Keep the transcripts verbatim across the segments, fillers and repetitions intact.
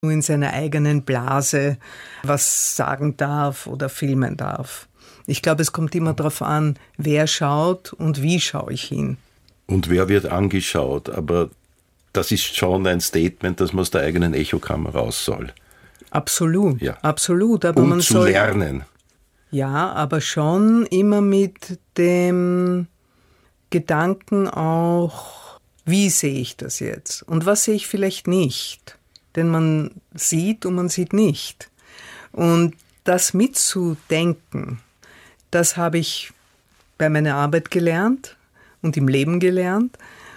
nur in seiner eigenen Blase was sagen darf oder filmen darf. Ich glaube, es kommt immer darauf an, wer schaut und wie schaue ich hin. Und wer wird angeschaut, aber das ist schon ein Statement, dass man aus der eigenen Echokammer raus soll. Absolut, ja. absolut. Aber um man zu soll, lernen. Ja, aber schon immer mit dem Gedanken auch, wie sehe ich das jetzt? Und was sehe ich vielleicht nicht? Denn man sieht und man sieht nicht. Und das mitzudenken, das habe ich bei meiner Arbeit gelernt und im Leben gelernt.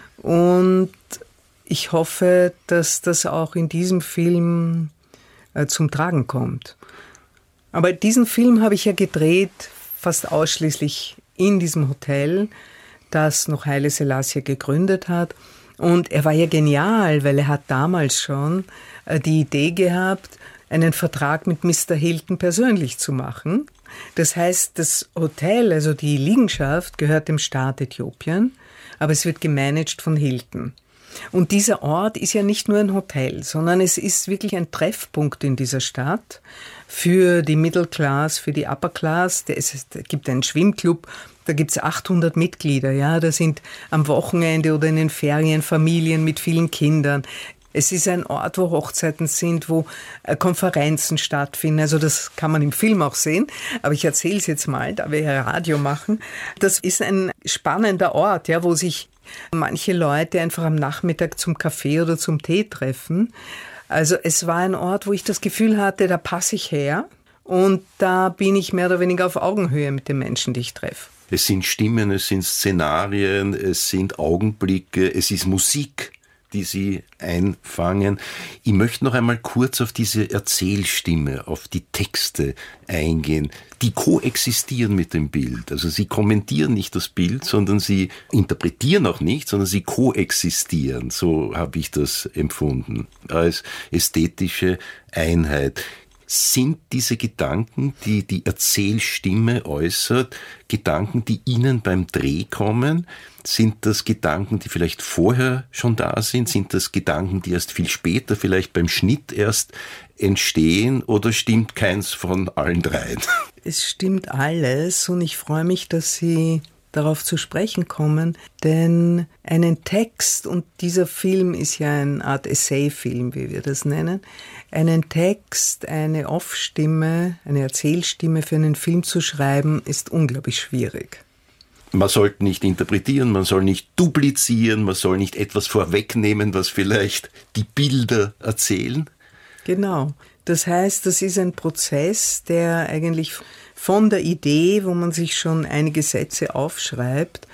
Und ich hoffe, dass das auch in diesem Film äh, zum Tragen kommt. Aber diesen Film habe ich ja gedreht, fast ausschließlich in diesem Hotel, das noch Haile Selassie gegründet hat. Und er war ja genial, weil er hat damals schon äh, die Idee gehabt, einen Vertrag mit Mister Hilton persönlich zu machen. Das heißt, das Hotel, also die Liegenschaft, gehört dem Staat Äthiopien, aber es wird gemanagt von Hilton. Und dieser Ort ist ja nicht nur ein Hotel, sondern es ist wirklich ein Treffpunkt in dieser Stadt für die Middle Class, für die Upper Class. Es gibt einen Schwimmclub, da gibt es achthundert Mitglieder. Ja, da sind am Wochenende oder in den Ferien Familien mit vielen Kindern. Es ist ein Ort, wo Hochzeiten sind, wo Konferenzen stattfinden. Also das kann man im Film auch sehen. Aber ich erzähle es jetzt mal, da wir ja Radio machen. Das ist ein spannender Ort, ja, wo sich manche Leute einfach am Nachmittag zum Kaffee oder zum Tee treffen. Also es war ein Ort, wo ich das Gefühl hatte, da passe ich her. Und da bin ich mehr oder weniger auf Augenhöhe mit den Menschen, die ich treffe. Es sind Stimmen, es sind Szenarien, es sind Augenblicke, es ist Musik, die Sie einfangen. Ich möchte noch einmal kurz auf diese Erzählstimme, auf die Texte eingehen, die koexistieren mit dem Bild. Also Sie kommentieren nicht das Bild, sondern Sie interpretieren auch nicht, sondern Sie koexistieren. So habe ich das empfunden, als ästhetische Einheit. Sind diese Gedanken, die die Erzählstimme äußert, Gedanken, die Ihnen beim Dreh kommen? Sind das Gedanken, die vielleicht vorher schon da sind? Sind das Gedanken, die erst viel später, vielleicht beim Schnitt erst entstehen? Oder stimmt keins von allen dreien? Es stimmt alles und ich freue mich, dass Sie darauf zu sprechen kommen, denn einen Text, und dieser Film ist ja eine Art Essay-Film, wie wir das nennen, einen Text, eine Off-Stimme, eine Erzählstimme für einen Film zu schreiben, ist unglaublich schwierig. Man sollte nicht interpretieren, man soll nicht duplizieren, man soll nicht etwas vorwegnehmen, was vielleicht die Bilder erzählen. Genau. Das heißt, das ist ein Prozess, der eigentlich von der Idee, wo man sich schon einige Sätze aufschreibt,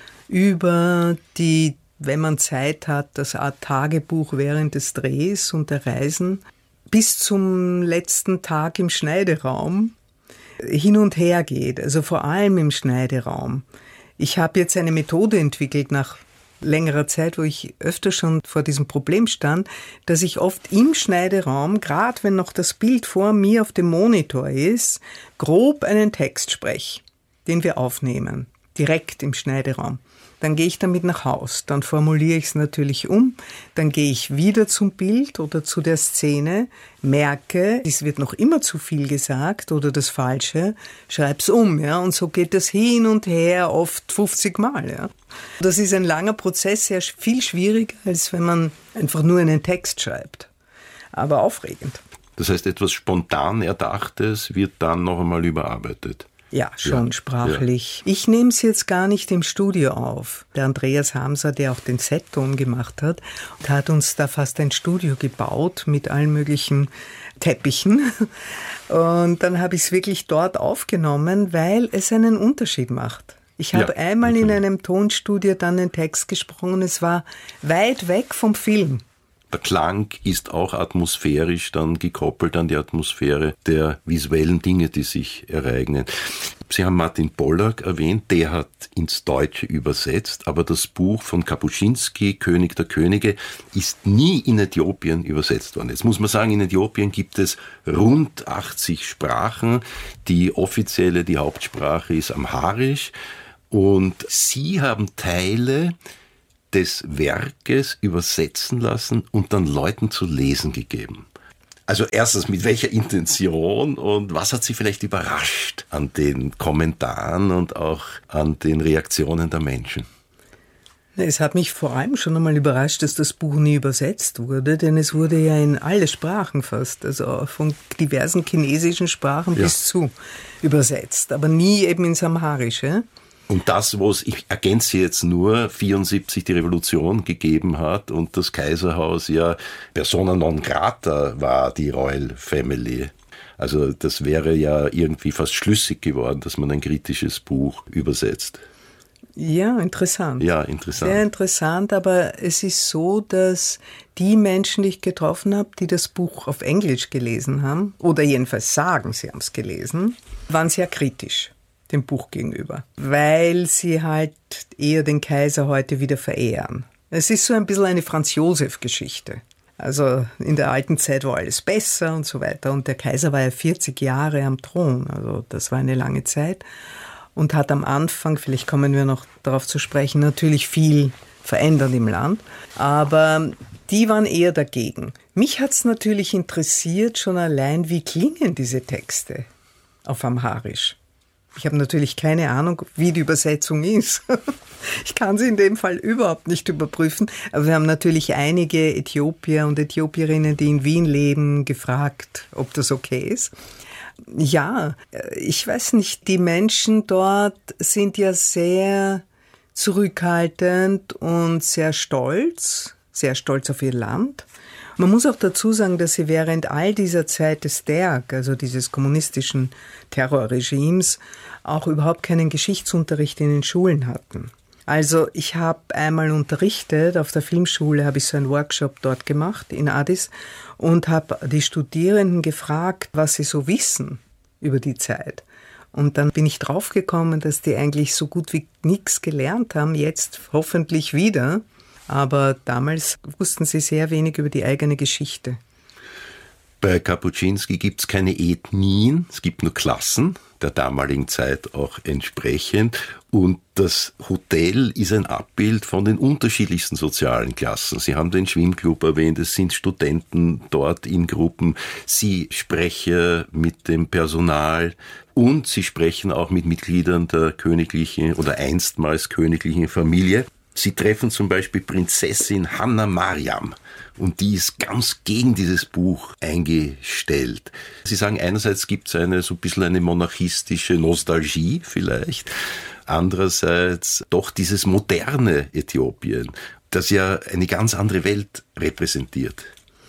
über die, wenn man Zeit hat, das Art Tagebuch während des Drehs und der Reisen, bis zum letzten Tag im Schneideraum hin und her geht, also vor allem im Schneideraum. Ich habe jetzt eine Methode entwickelt nach längerer Zeit, wo ich öfter schon vor diesem Problem stand, dass ich oft im Schneideraum, gerade wenn noch das Bild vor mir auf dem Monitor ist, grob einen Text spreche, den wir aufnehmen, direkt im Schneideraum. Dann gehe ich damit nach Haus, dann formuliere ich es natürlich um, dann gehe ich wieder zum Bild oder zu der Szene, merke, es wird noch immer zu viel gesagt oder das Falsche, schreib's um, ja, und so geht das hin und her, oft fünfzig Mal, ja. Das ist ein langer Prozess, sehr viel schwieriger, als wenn man einfach nur einen Text schreibt, aber aufregend. Das heißt, etwas spontan Erdachtes wird dann noch einmal überarbeitet. Ja, schon ja, sprachlich. Ja. Ich nehme es jetzt gar nicht im Studio auf. Der Andreas Hamser, der auch den Setton gemacht hat, hat uns da fast ein Studio gebaut mit allen möglichen Teppichen. Und dann habe ich es wirklich dort aufgenommen, weil es einen Unterschied macht. Ich habe ja, einmal okay. in einem Tonstudio dann einen Text gesprochen und es war weit weg vom Film. Der Klang ist auch atmosphärisch dann gekoppelt an die Atmosphäre der visuellen Dinge, die sich ereignen. Sie haben Martin Pollack erwähnt, der hat ins Deutsche übersetzt, aber das Buch von Kapuscinski, König der Könige, ist nie in Äthiopien übersetzt worden. Jetzt muss man sagen, in Äthiopien gibt es rund achtzig Sprachen. Die offizielle, die Hauptsprache ist Amharisch. Und Sie haben Teile des Werkes übersetzen lassen und dann Leuten zu lesen gegeben. Also erstens, mit welcher Intention und was hat Sie vielleicht überrascht an den Kommentaren und auch an den Reaktionen der Menschen? Es hat mich vor allem schon einmal überrascht, dass das Buch nie übersetzt wurde, denn es wurde ja in alle Sprachen fast, also von diversen chinesischen Sprachen ja. bis zu übersetzt, aber nie eben ins Amharische. Und das, was, ich ergänze jetzt nur, vierundsiebzig die Revolution gegeben hat und das Kaiserhaus ja persona non grata war, die Royal Family. Also das wäre ja irgendwie fast schlüssig geworden, dass man ein kritisches Buch übersetzt. Ja, interessant. Ja, interessant. Sehr interessant, aber es ist so, dass die Menschen, die ich getroffen habe, die das Buch auf Englisch gelesen haben, oder jedenfalls sagen, sie haben es gelesen, waren sehr kritisch dem Buch gegenüber, weil sie halt eher den Kaiser heute wieder verehren. Es ist so ein bisschen eine Franz-Josef-Geschichte. Also in der alten Zeit war alles besser und so weiter. Und der Kaiser war ja vierzig Jahre am Thron, also das war eine lange Zeit. Und hat am Anfang, vielleicht kommen wir noch darauf zu sprechen, natürlich viel verändert im Land. Aber die waren eher dagegen. Mich hat es natürlich interessiert, schon allein, wie klingen diese Texte auf Amharisch. Ich habe natürlich keine Ahnung, wie die Übersetzung ist. Ich kann sie in dem Fall überhaupt nicht überprüfen. Aber wir haben natürlich einige Äthiopier und Äthiopierinnen, die in Wien leben, gefragt, ob das okay ist. Ja, ich weiß nicht, die Menschen dort sind ja sehr zurückhaltend und sehr stolz, sehr stolz auf ihr Land. Man muss auch dazu sagen, dass sie während all dieser Zeit des Derg, also dieses kommunistischen Terrorregimes, auch überhaupt keinen Geschichtsunterricht in den Schulen hatten. Also ich habe einmal unterrichtet, auf der Filmschule habe ich so einen Workshop dort gemacht in Addis und habe die Studierenden gefragt, was sie so wissen über die Zeit. Und dann bin ich draufgekommen, dass die eigentlich so gut wie nichts gelernt haben, jetzt hoffentlich wieder. Aber damals wussten sie sehr wenig über die eigene Geschichte. Bei Kapuscinski gibt es keine Ethnien, es gibt nur Klassen, der damaligen Zeit auch entsprechend. Und das Hotel ist ein Abbild von den unterschiedlichsten sozialen Klassen. Sie haben den Schwimmclub erwähnt, es sind Studenten dort in Gruppen. Sie sprechen mit dem Personal und sie sprechen auch mit Mitgliedern der königlichen oder einstmals königlichen Familie. Sie treffen zum Beispiel Prinzessin Hanna Mariam und die ist ganz gegen dieses Buch eingestellt. Sie sagen, einerseits gibt es eine so ein bisschen eine monarchistische Nostalgie vielleicht, andererseits doch dieses moderne Äthiopien, das ja eine ganz andere Welt repräsentiert.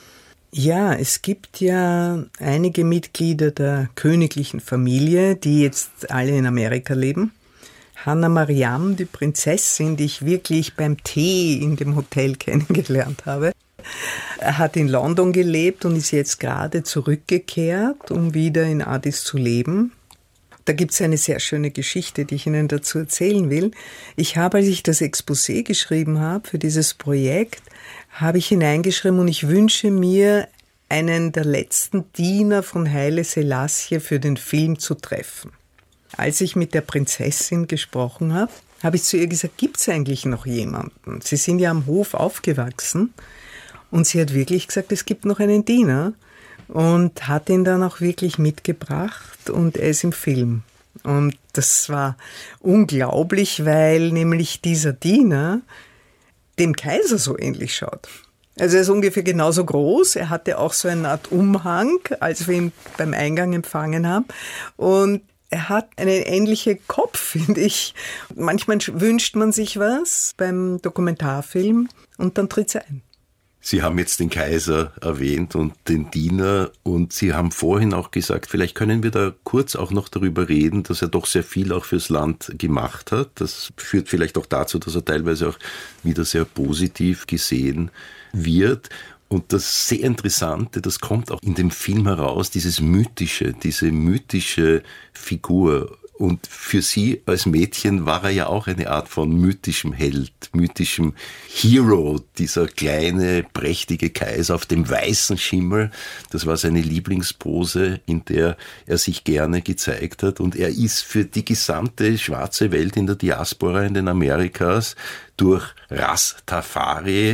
Ja, es gibt ja einige Mitglieder der königlichen Familie, die jetzt alle in Amerika leben. Hanna Mariam, die Prinzessin, die ich wirklich beim Tee in dem Hotel kennengelernt habe, hat in London gelebt und ist jetzt gerade zurückgekehrt, um wieder in Addis zu leben. Da gibt es eine sehr schöne Geschichte, die ich Ihnen dazu erzählen will. Ich habe, als ich das Exposé geschrieben habe für dieses Projekt, habe ich hineingeschrieben und ich wünsche mir, einen der letzten Diener von Haile Selassie für den Film zu treffen. Als ich mit der Prinzessin gesprochen habe, habe ich zu ihr gesagt, gibt es eigentlich noch jemanden? Sie sind ja am Hof aufgewachsen und sie hat wirklich gesagt, es gibt noch einen Diener und hat ihn dann auch wirklich mitgebracht und er ist im Film. Und das war unglaublich, weil nämlich dieser Diener dem Kaiser so ähnlich schaut. Also er ist ungefähr genauso groß, er hatte auch so eine Art Umhang, als wir ihn beim Eingang empfangen haben und er hat einen ähnlichen Kopf, finde ich. Manchmal wünscht man sich was beim Dokumentarfilm und dann tritt er ein. Sie haben jetzt den Kaiser erwähnt und den Diener und Sie haben vorhin auch gesagt, vielleicht können wir da kurz auch noch darüber reden, dass er doch sehr viel auch fürs Land gemacht hat. Das führt vielleicht auch dazu, dass er teilweise auch wieder sehr positiv gesehen wird. Und das sehr Interessante, das kommt auch in dem Film heraus, dieses Mythische, diese mythische Figur. Und für Sie als Mädchen war er ja auch eine Art von mythischem Held, mythischem Hero, dieser kleine, prächtige Kaiser auf dem weißen Schimmel. Das war seine Lieblingspose, in der er sich gerne gezeigt hat. Und er ist für die gesamte schwarze Welt in der Diaspora in den Amerikas durch Rastafari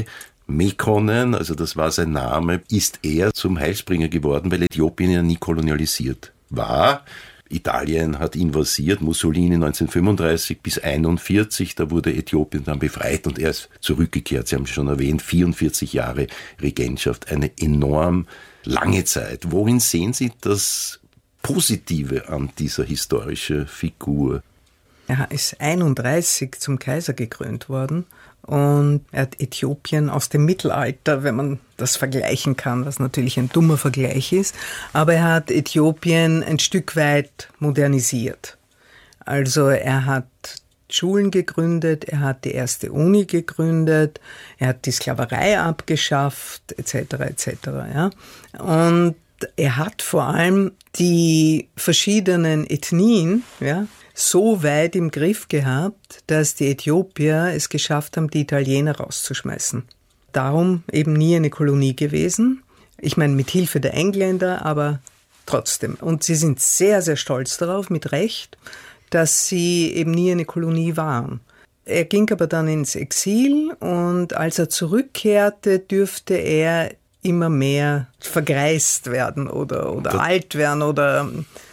Mekonnen, also das war sein Name, ist er zum Heilsbringer geworden, weil Äthiopien ja nie kolonialisiert war. Italien hat invasiert, Mussolini neunzehnhundertfünfunddreißig bis einundvierzig, da wurde Äthiopien dann befreit und er ist zurückgekehrt. Sie haben schon erwähnt, vierundvierzig Jahre Regentschaft, eine enorm lange Zeit. Worin sehen Sie das Positive an dieser historischen Figur? Er ist einunddreißig zum Kaiser gekrönt worden und er hat Äthiopien aus dem Mittelalter, wenn man das vergleichen kann, was natürlich ein dummer Vergleich ist, aber er hat Äthiopien ein Stück weit modernisiert. Also er hat Schulen gegründet, er hat die erste Uni gegründet, er hat die Sklaverei abgeschafft, et cetera et cetera. Ja. Und er hat vor allem die verschiedenen Ethnien, ja, so weit im Griff gehabt, dass die Äthiopier es geschafft haben, die Italiener rauszuschmeißen. Darum eben nie eine Kolonie gewesen. Ich meine, mit Hilfe der Engländer, aber trotzdem. Und sie sind sehr, sehr stolz darauf, mit Recht, dass sie eben nie eine Kolonie waren. Er ging aber dann ins Exil und als er zurückkehrte, dürfte er immer mehr vergreist werden oder, oder alt werden oder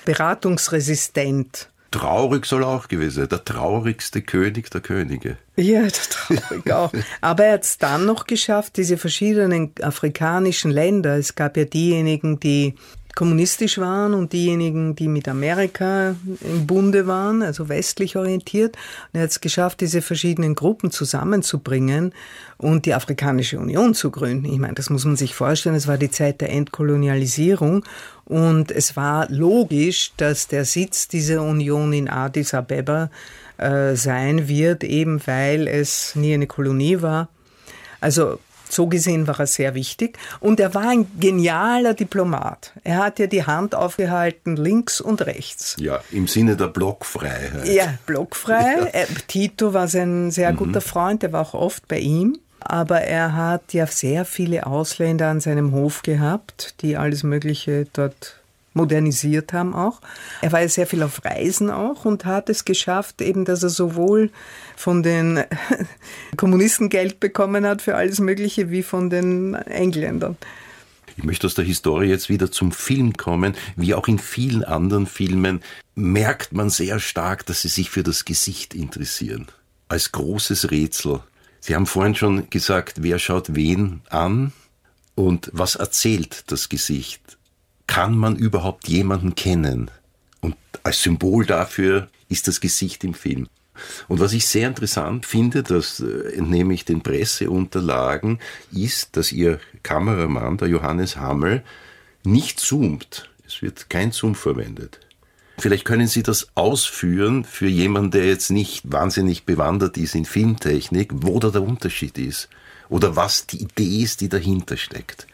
beratungsresistent. Traurig soll er auch gewesen sein, der traurigste König der Könige. Ja, der traurig auch. Aber er hat es dann noch geschafft, diese verschiedenen afrikanischen Länder, es gab ja diejenigen, die kommunistisch waren und diejenigen, die mit Amerika im Bunde waren, also westlich orientiert. Und er hat es geschafft, diese verschiedenen Gruppen zusammenzubringen und die Afrikanische Union zu gründen. Ich meine, das muss man sich vorstellen, es war die Zeit der Entkolonialisierung und es war logisch, dass der Sitz dieser Union in Addis Abeba äh, sein wird, eben weil es nie eine Kolonie war. Also so gesehen war er sehr wichtig und er war ein genialer Diplomat. Er hat ja die Hand aufgehalten, links und rechts. Ja, im Sinne der Blockfreiheit. Ja, blockfrei. Ja. Tito war sein sehr mhm. guter Freund, der war auch oft bei ihm. Aber er hat ja sehr viele Ausländer an seinem Hof gehabt, die alles Mögliche dort modernisiert haben auch. Er war ja sehr viel auf Reisen auch und hat es geschafft, eben, dass er sowohl von den Kommunisten Geld bekommen hat für alles Mögliche, wie von den Engländern. Ich möchte aus der Historie jetzt wieder zum Film kommen. Wie auch in vielen anderen Filmen merkt man sehr stark, dass sie sich für das Gesicht interessieren. Als großes Rätsel. Sie haben vorhin schon gesagt, wer schaut wen an und was erzählt das Gesicht? Kann man überhaupt jemanden kennen? Und als Symbol dafür ist das Gesicht im Film. Und was ich sehr interessant finde, das entnehme ich den Presseunterlagen, ist, dass Ihr Kameramann, der Johannes Hammel, nicht zoomt. Es wird kein Zoom verwendet. Vielleicht können Sie das ausführen für jemanden, der jetzt nicht wahnsinnig bewandert ist in Filmtechnik, wo da der Unterschied ist oder was die Idee ist, die dahinter steckt.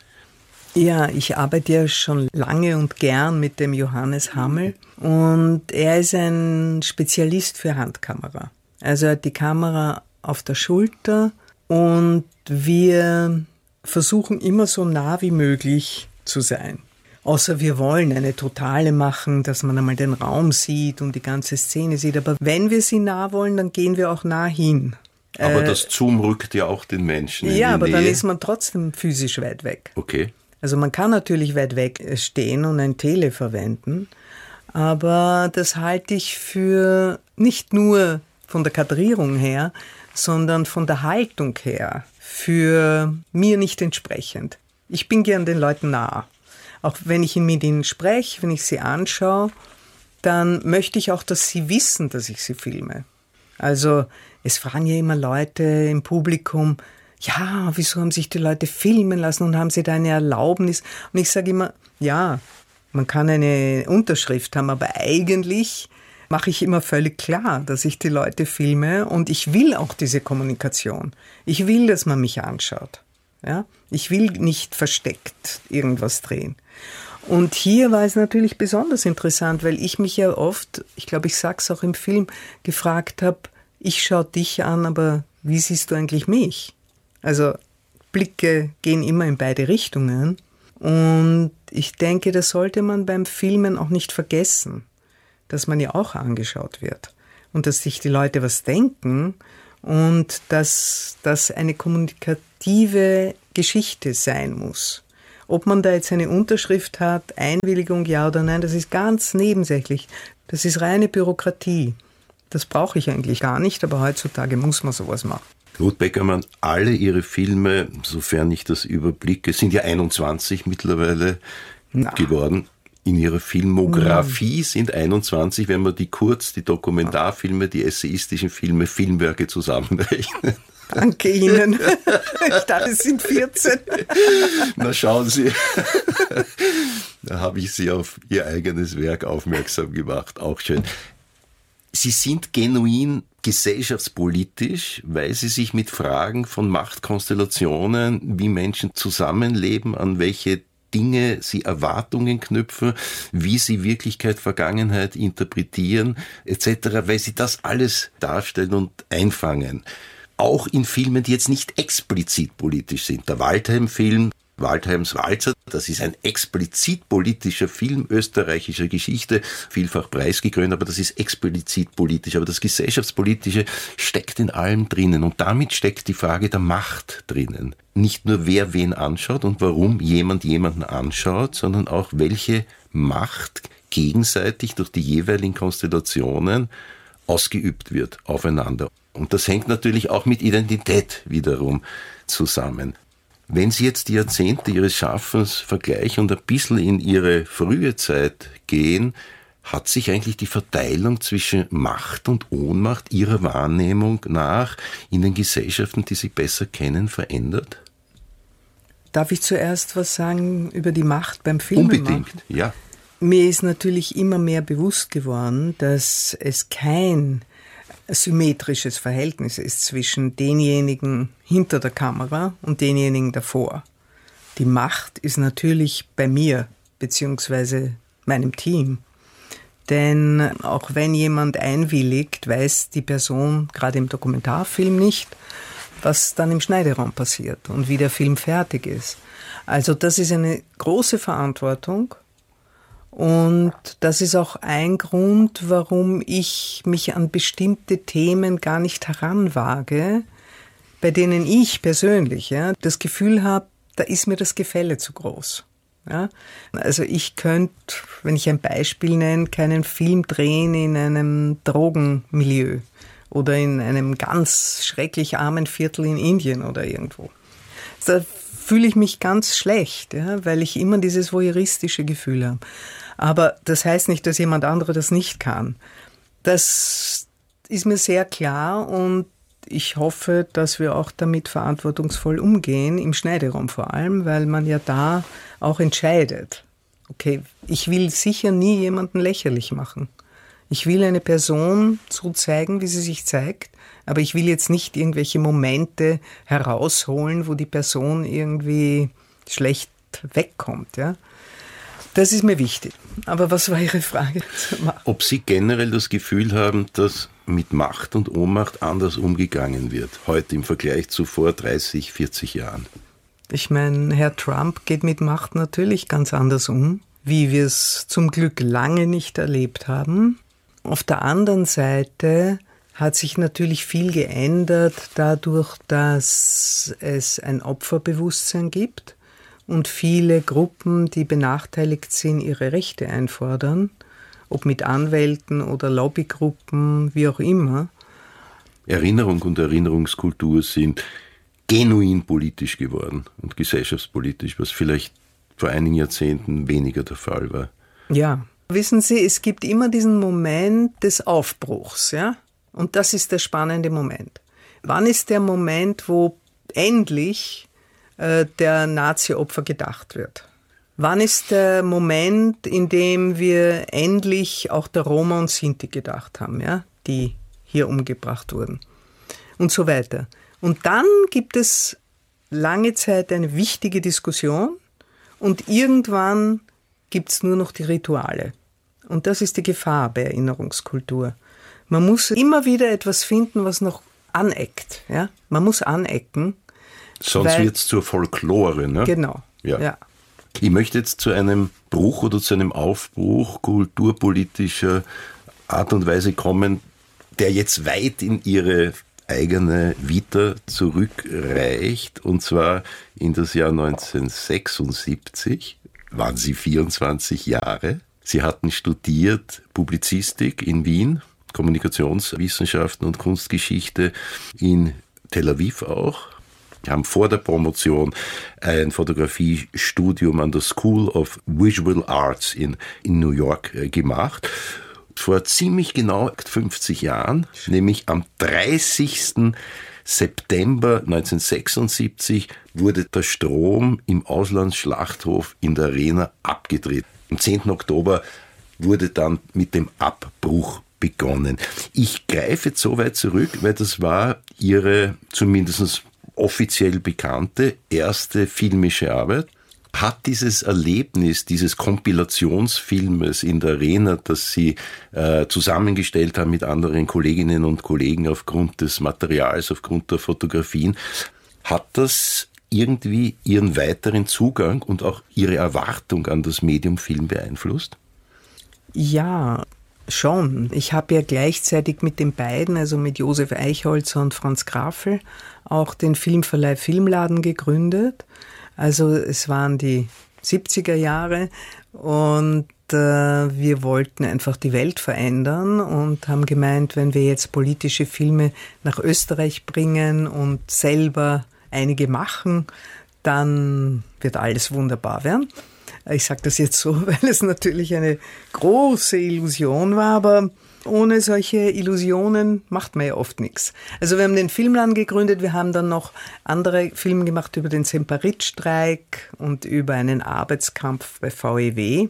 Ja, ich arbeite ja schon lange und gern mit dem Johannes Hammel und er ist ein Spezialist für Handkamera. Also er hat die Kamera auf der Schulter und wir versuchen immer so nah wie möglich zu sein. Außer wir wollen eine totale machen, dass man einmal den Raum sieht und die ganze Szene sieht. Aber wenn wir sie nah wollen, dann gehen wir auch nah hin. Aber äh, das Zoom rückt ja auch den Menschen in die Ja, aber Nähe. Dann ist man trotzdem physisch weit weg. Okay. Also man kann natürlich weit weg stehen und ein Tele verwenden, aber das halte ich für nicht nur von der Kadrierung her, sondern von der Haltung her für mir nicht entsprechend. Ich bin gern den Leuten nah. Auch wenn ich mit ihnen spreche, wenn ich sie anschaue, dann möchte ich auch, dass sie wissen, dass ich sie filme. Also es fragen ja immer Leute im Publikum, ja, wieso haben sich die Leute filmen lassen und haben sie da eine Erlaubnis? Und ich sage immer, ja, man kann eine Unterschrift haben, aber eigentlich mache ich immer völlig klar, dass ich die Leute filme und ich will auch diese Kommunikation. Ich will, dass man mich anschaut. Ja? Ich will nicht versteckt irgendwas drehen. Und hier war es natürlich besonders interessant, weil ich mich ja oft, ich glaube, ich sage es auch im Film, gefragt habe, ich schaue dich an, aber wie siehst du eigentlich mich? Also Blicke gehen immer in beide Richtungen und ich denke, das sollte man beim Filmen auch nicht vergessen, dass man ja auch angeschaut wird und dass sich die Leute was denken und dass das eine kommunikative Geschichte sein muss. Ob man da jetzt eine Unterschrift hat, Einwilligung, ja oder nein, das ist ganz nebensächlich. Das ist reine Bürokratie. Das brauche ich eigentlich gar nicht, aber heutzutage muss man sowas machen. Ruth Beckermann, alle Ihre Filme, sofern ich das überblicke, sind ja einundzwanzig mittlerweile Na. geworden. In Ihrer Filmografie Nein. sind einundzwanzig, wenn man die Kurz-, die Dokumentarfilme, die essayistischen Filme, Filmwerke zusammenrechnen. Danke Ihnen. Ich dachte, es sind vierzehn. Na schauen Sie, da habe ich Sie auf Ihr eigenes Werk aufmerksam gemacht. Auch schön. Sie sind genuin gesellschaftspolitisch, weil Sie sich mit Fragen von Machtkonstellationen, wie Menschen zusammenleben, an welche Dinge sie Erwartungen knüpfen, wie sie Wirklichkeit, Vergangenheit interpretieren, et cetera, weil sie das alles darstellen und einfangen. Auch in Filmen, die jetzt nicht explizit politisch sind. Der Waldheim-Film, Waldheims Walzer, das ist ein explizit politischer Film österreichischer Geschichte, vielfach preisgekrönt, aber das ist explizit politisch. Aber das Gesellschaftspolitische steckt in allem drinnen und damit steckt die Frage der Macht drinnen. Nicht nur wer wen anschaut und warum jemand jemanden anschaut, sondern auch welche Macht gegenseitig durch die jeweiligen Konstellationen ausgeübt wird aufeinander. Und das hängt natürlich auch mit Identität wiederum zusammen. Wenn Sie jetzt die Jahrzehnte Ihres Schaffens vergleichen und ein bisschen in Ihre frühe Zeit gehen, hat sich eigentlich die Verteilung zwischen Macht und Ohnmacht Ihrer Wahrnehmung nach in den Gesellschaften, die Sie besser kennen, verändert? Darf ich zuerst was sagen über die Macht beim Filmemachen? Unbedingt, ja. Mir ist natürlich immer mehr bewusst geworden, dass es kein symmetrisches Verhältnis ist zwischen denjenigen hinter der Kamera und denjenigen davor. Die Macht ist natürlich bei mir beziehungsweise meinem Team. Denn auch wenn jemand einwilligt, weiß die Person, gerade im Dokumentarfilm nicht, was dann im Schneideraum passiert und wie der Film fertig ist. Also das ist eine große Verantwortung. Und das ist auch ein Grund, warum ich mich an bestimmte Themen gar nicht heranwage, bei denen ich persönlich ja, das Gefühl habe, da ist mir das Gefälle zu groß. Ja? Also ich könnte, wenn ich ein Beispiel nenne, keinen Film drehen in einem Drogenmilieu oder in einem ganz schrecklich armen Viertel in Indien oder irgendwo. Da fühle ich mich ganz schlecht, ja, weil ich immer dieses voyeuristische Gefühl habe. Aber das heißt nicht, dass jemand anderer das nicht kann. Das ist mir sehr klar und ich hoffe, dass wir auch damit verantwortungsvoll umgehen, im Schneideraum vor allem, weil man ja da auch entscheidet. Okay, ich will sicher nie jemanden lächerlich machen. Ich will eine Person so zeigen, wie sie sich zeigt, aber ich will jetzt nicht irgendwelche Momente herausholen, wo die Person irgendwie schlecht wegkommt, ja. Das ist mir wichtig. Aber was war Ihre Frage? Ob Sie generell das Gefühl haben, dass mit Macht und Ohnmacht anders umgegangen wird, heute im Vergleich zu vor dreißig, vierzig Jahren? Ich meine, Herr Trump geht mit Macht natürlich ganz anders um, wie wir es zum Glück lange nicht erlebt haben. Auf der anderen Seite hat sich natürlich viel geändert dadurch, dass es ein Opferbewusstsein gibt und viele Gruppen, die benachteiligt sind, ihre Rechte einfordern, ob mit Anwälten oder Lobbygruppen, wie auch immer. Erinnerung und Erinnerungskultur sind genuin politisch geworden und gesellschaftspolitisch, was vielleicht vor einigen Jahrzehnten weniger der Fall war. Ja, wissen Sie, es gibt immer diesen Moment des Aufbruchs, ja? Und das ist der spannende Moment. Wann ist der Moment, wo endlich äh, der Nazi-Opfer gedacht wird? Wann ist der Moment, in dem wir endlich auch der Roma und Sinti gedacht haben, ja? Die hier umgebracht wurden? Und so weiter. Und dann gibt es lange Zeit eine wichtige Diskussion und irgendwann gibt es nur noch die Rituale. Und das ist die Gefahr bei Erinnerungskultur. Man muss immer wieder etwas finden, was noch aneckt. Ja? Man muss anecken. Sonst wird es zur Folklore. Ne? Genau. Ja. Ja. Ich möchte jetzt zu einem Bruch oder zu einem Aufbruch kulturpolitischer Art und Weise kommen, der jetzt weit in Ihre eigene Vita zurückreicht, und zwar in das Jahr neunzehnhundertsechsundsiebzig, waren Sie vierundzwanzig Jahre. Sie hatten studiert Publizistik in Wien, Kommunikationswissenschaften und Kunstgeschichte in Tel Aviv auch. Wir haben vor der Promotion ein Fotografiestudium an der School of Visual Arts in, in New York gemacht. Vor ziemlich genau fünfzig Jahren, nämlich am dreißigsten September neunzehnhundertsechsundsiebzig, wurde der Strom im Auslandsschlachthof in der Arena abgedreht. Am zehnten Oktober wurde dann mit dem Abbruch begonnen. Ich greife jetzt so weit zurück, weil das war Ihre zumindest offiziell bekannte erste filmische Arbeit. Hat dieses Erlebnis dieses Kompilationsfilmes in der Arena, das Sie äh, zusammengestellt haben mit anderen Kolleginnen und Kollegen aufgrund des Materials, aufgrund der Fotografien, hat das irgendwie Ihren weiteren Zugang und auch Ihre Erwartung an das Medium Film beeinflusst? Ja, schon. Ich habe ja gleichzeitig mit den beiden, also mit Josef Eichholzer und Franz Grafel, auch den Filmverleih Filmladen gegründet. Also es waren die siebziger Jahre und äh, wir wollten einfach die Welt verändern und haben gemeint, wenn wir jetzt politische Filme nach Österreich bringen und selber einige machen, dann wird alles wunderbar werden. Ich sage das jetzt so, weil es natürlich eine große Illusion war, aber ohne solche Illusionen macht man ja oft nichts. Also wir haben den Filmladen gegründet, wir haben dann noch andere Filme gemacht über den Semperit-Streik und über einen Arbeitskampf bei V E W.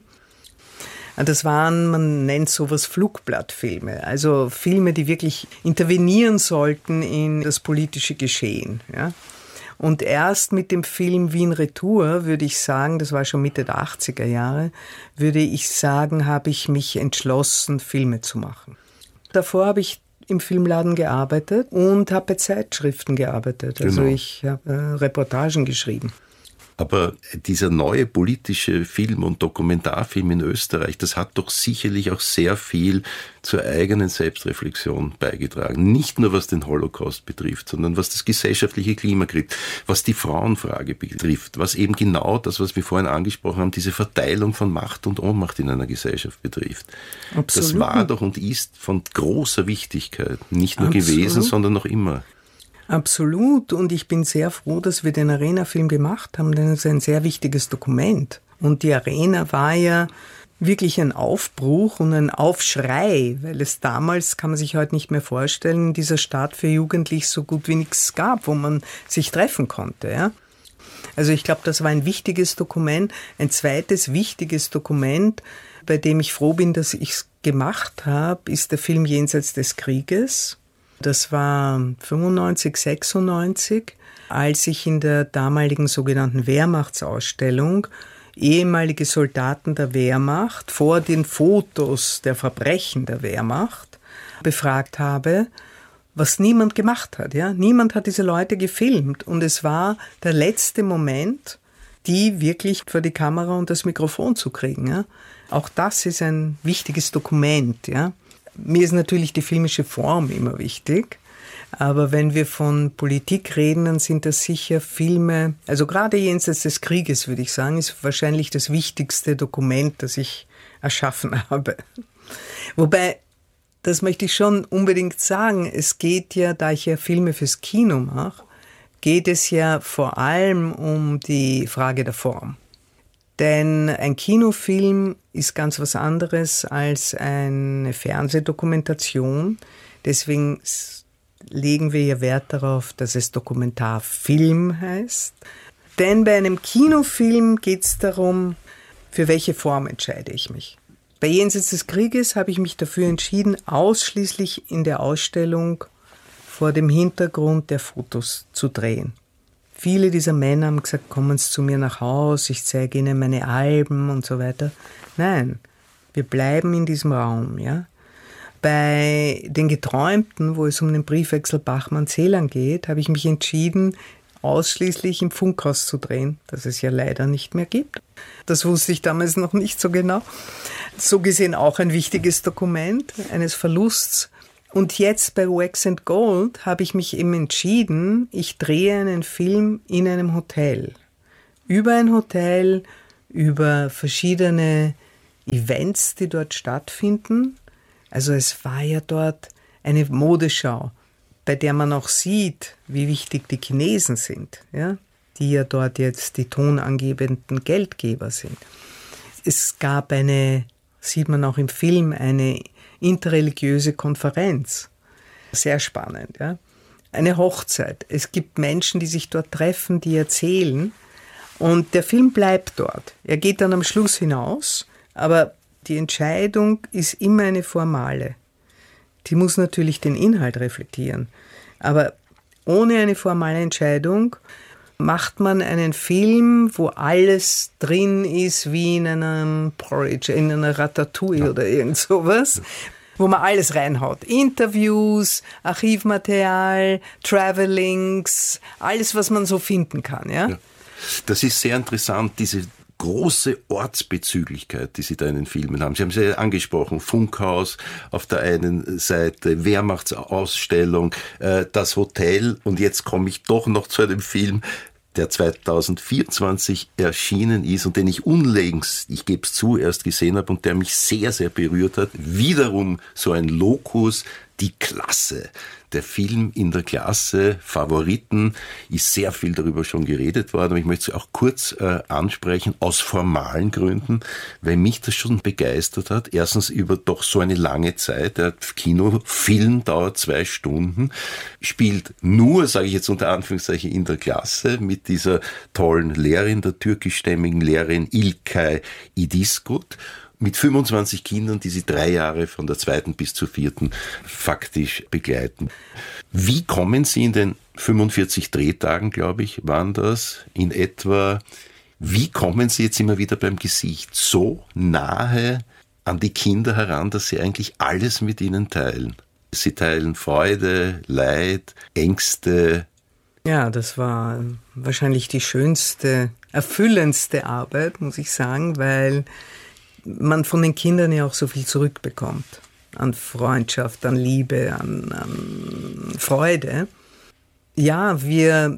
Das waren, man nennt sowas Flugblattfilme, also Filme, die wirklich intervenieren sollten in das politische Geschehen, ja. Und erst mit dem Film Wien Retour, würde ich sagen, das war schon Mitte der achtziger Jahre, würde ich sagen, habe ich mich entschlossen, Filme zu machen. Davor habe ich im Filmladen gearbeitet und habe bei Zeitschriften gearbeitet. Also genau. Ich habe äh, Reportagen geschrieben. Aber dieser neue politische Film und Dokumentarfilm in Österreich, das hat doch sicherlich auch sehr viel zur eigenen Selbstreflexion beigetragen. Nicht nur was den Holocaust betrifft, sondern was das gesellschaftliche Klima betrifft, was die Frauenfrage betrifft, was eben genau das, was wir vorhin angesprochen haben, diese Verteilung von Macht und Ohnmacht in einer Gesellschaft betrifft. Absolut. Das war doch und ist von großer Wichtigkeit, nicht nur Absolut. gewesen, sondern noch immer. Absolut. Und ich bin sehr froh, dass wir den Arena-Film gemacht haben, denn es ist ein sehr wichtiges Dokument. Und die Arena war ja wirklich ein Aufbruch und ein Aufschrei, weil es damals, kann man sich heute nicht mehr vorstellen, in dieser Stadt für Jugendliche so gut wie nichts gab, wo man sich treffen konnte. Ja? Also ich glaube, das war ein wichtiges Dokument. Ein zweites wichtiges Dokument, bei dem ich froh bin, dass ich es gemacht habe, ist der Film Jenseits des Krieges. Das war fünfundneunzig, sechsundneunzig, als ich in der damaligen sogenannten Wehrmachtsausstellung ehemalige Soldaten der Wehrmacht vor den Fotos der Verbrechen der Wehrmacht befragt habe, was niemand gemacht hat. Ja? Niemand hat diese Leute gefilmt und es war der letzte Moment, die wirklich vor die Kamera und das Mikrofon zu kriegen. Ja? Auch das ist ein wichtiges Dokument, ja. Mir ist natürlich die filmische Form immer wichtig, aber wenn wir von Politik reden, dann sind das sicher Filme, also gerade Jenseits des Krieges, würde ich sagen, ist wahrscheinlich das wichtigste Dokument, das ich erschaffen habe. Wobei, das möchte ich schon unbedingt sagen, es geht ja, da ich ja Filme fürs Kino mache, geht es ja vor allem um die Frage der Form. Denn ein Kinofilm ist ganz was anderes als eine Fernsehdokumentation. Deswegen legen wir ja Wert darauf, dass es Dokumentarfilm heißt. Denn bei einem Kinofilm geht es darum, für welche Form entscheide ich mich. Bei Jenseits des Krieges habe ich mich dafür entschieden, ausschließlich in der Ausstellung vor dem Hintergrund der Fotos zu drehen. Viele dieser Männer haben gesagt, kommen Sie zu mir nach Haus, ich zeige Ihnen meine Alben und so weiter. Nein, wir bleiben in diesem Raum. Ja? Bei den Geträumten, wo es um den Briefwechsel Bachmann-Celan geht, habe ich mich entschieden, ausschließlich im Funkhaus zu drehen, das es ja leider nicht mehr gibt. Das wusste ich damals noch nicht so genau. So gesehen auch ein wichtiges Dokument eines Verlusts. Und jetzt bei Wax and Gold habe ich mich eben entschieden, ich drehe einen Film in einem Hotel. Über ein Hotel, über verschiedene Events, die dort stattfinden. Also es war ja dort eine Modeschau, bei der man auch sieht, wie wichtig die Chinesen sind, ja? Die ja dort jetzt die tonangebenden Geldgeber sind. Es gab eine, sieht man auch im Film, eine interreligiöse Konferenz. Sehr spannend, ja? Eine Hochzeit. Es gibt Menschen, die sich dort treffen, die erzählen. Und der Film bleibt dort. Er geht dann am Schluss hinaus, aber die Entscheidung ist immer eine formale. Die muss natürlich den Inhalt reflektieren. Aber ohne eine formale Entscheidung macht man einen Film, wo alles drin ist, wie in einem Porridge, in einer Ratatouille ja. oder irgend sowas, ja. wo man alles reinhaut. Interviews, Archivmaterial, Travelings, alles, was man so finden kann. Ja? Ja. Das ist sehr interessant, diese große Ortsbezüglichkeit, die Sie da in den Filmen haben. Sie haben es ja angesprochen, Funkhaus auf der einen Seite, Wehrmachtsausstellung, äh, das Hotel, und jetzt komme ich doch noch zu einem Film, der zwanzig vierundzwanzig erschienen ist und den ich unlängst, ich gebe es zu, erst gesehen habe und der mich sehr, sehr berührt hat. Wiederum so ein Lokus, die Klasse. Der Film in der Klasse, Favoriten, ist sehr viel darüber schon geredet worden, aber ich möchte es auch kurz äh, ansprechen, aus formalen Gründen, weil mich das schon begeistert hat. Erstens über doch so eine lange Zeit, der Kinofilm dauert zwei Stunden, spielt nur, sage ich jetzt unter Anführungszeichen, in der Klasse mit dieser tollen Lehrerin, der türkischstämmigen Lehrerin İlkay İdizgut, mit fünfundzwanzig Kindern, die sie drei Jahre von der zweiten bis zur vierten faktisch begleiten. Wie kommen Sie in den fünfundvierzig Drehtagen, glaube ich, waren das in etwa, wie kommen Sie jetzt immer wieder beim Gesicht so nahe an die Kinder heran, dass Sie eigentlich alles mit ihnen teilen? Sie teilen Freude, Leid, Ängste. Ja, das war wahrscheinlich die schönste, erfüllendste Arbeit, muss ich sagen, weil man von den Kindern ja auch so viel zurückbekommt. An Freundschaft, an Liebe, an, an Freude. Ja, wir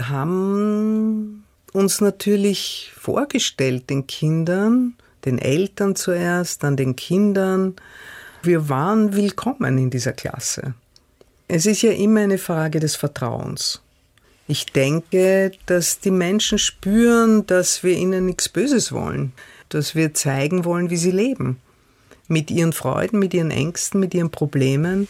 haben uns natürlich vorgestellt, den Kindern, den Eltern zuerst, dann den Kindern. Wir waren willkommen in dieser Klasse. Es ist ja immer eine Frage des Vertrauens. Ich denke, dass die Menschen spüren, dass wir ihnen nichts Böses wollen, dass wir zeigen wollen, wie sie leben. Mit ihren Freuden, mit ihren Ängsten, mit ihren Problemen.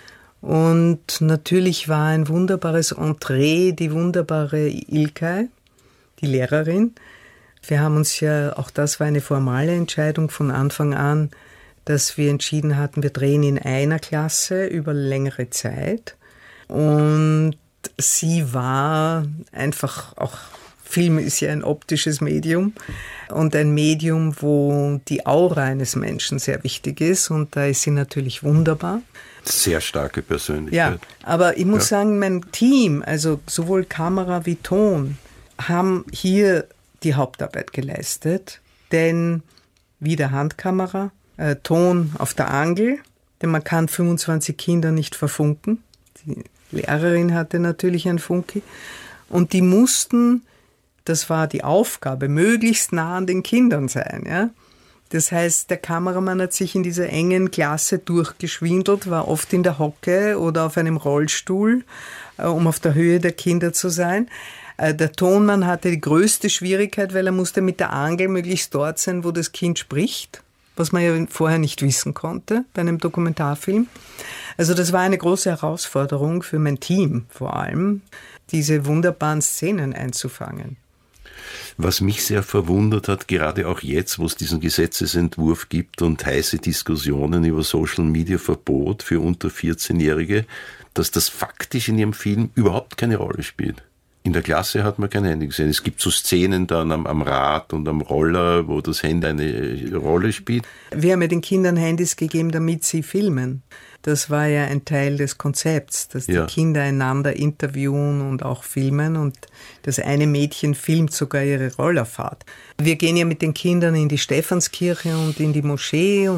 Und natürlich war ein wunderbares Entree die wunderbare İlkay, die Lehrerin. Wir haben uns ja, auch das war eine formale Entscheidung von Anfang an, dass wir entschieden hatten, wir drehen in einer Klasse über längere Zeit. Und sie war einfach auch, Film ist ja ein optisches Medium und ein Medium, wo die Aura eines Menschen sehr wichtig ist, und da ist sie natürlich wunderbar. Sehr starke Persönlichkeit. Ja, aber ich muss ja. sagen, mein Team, also sowohl Kamera wie Ton, haben hier die Hauptarbeit geleistet, denn wieder Handkamera, äh, Ton auf der Angel, denn man kann fünfundzwanzig Kinder nicht verfunken. Die Lehrerin hatte natürlich einen Funki und die mussten, das war die Aufgabe, möglichst nah an den Kindern sein. Ja? Das heißt, der Kameramann hat sich in dieser engen Klasse durchgeschwindelt, war oft in der Hocke oder auf einem Rollstuhl, äh, um auf der Höhe der Kinder zu sein. Äh, der Tonmann hatte die größte Schwierigkeit, weil er musste mit der Angel möglichst dort sein, wo das Kind spricht, was man ja vorher nicht wissen konnte bei einem Dokumentarfilm. Also das war eine große Herausforderung für mein Team vor allem, diese wunderbaren Szenen einzufangen. Was mich sehr verwundert hat, gerade auch jetzt, wo es diesen Gesetzesentwurf gibt und heiße Diskussionen über Social-Media-Verbot für unter vierzehnjährige, dass das faktisch in ihrem Film überhaupt keine Rolle spielt. In der Klasse hat man kein Handy gesehen. Es gibt so Szenen dann am, am Rad und am Roller, wo das Handy eine Rolle spielt. Wir haben ja den Kindern Handys gegeben, damit sie filmen. Das war ja ein Teil des Konzepts, dass die ja. Kinder einander interviewen und auch filmen. Und das eine Mädchen filmt sogar ihre Rollerfahrt. Wir gehen ja mit den Kindern in die Stephanskirche und in die Moschee und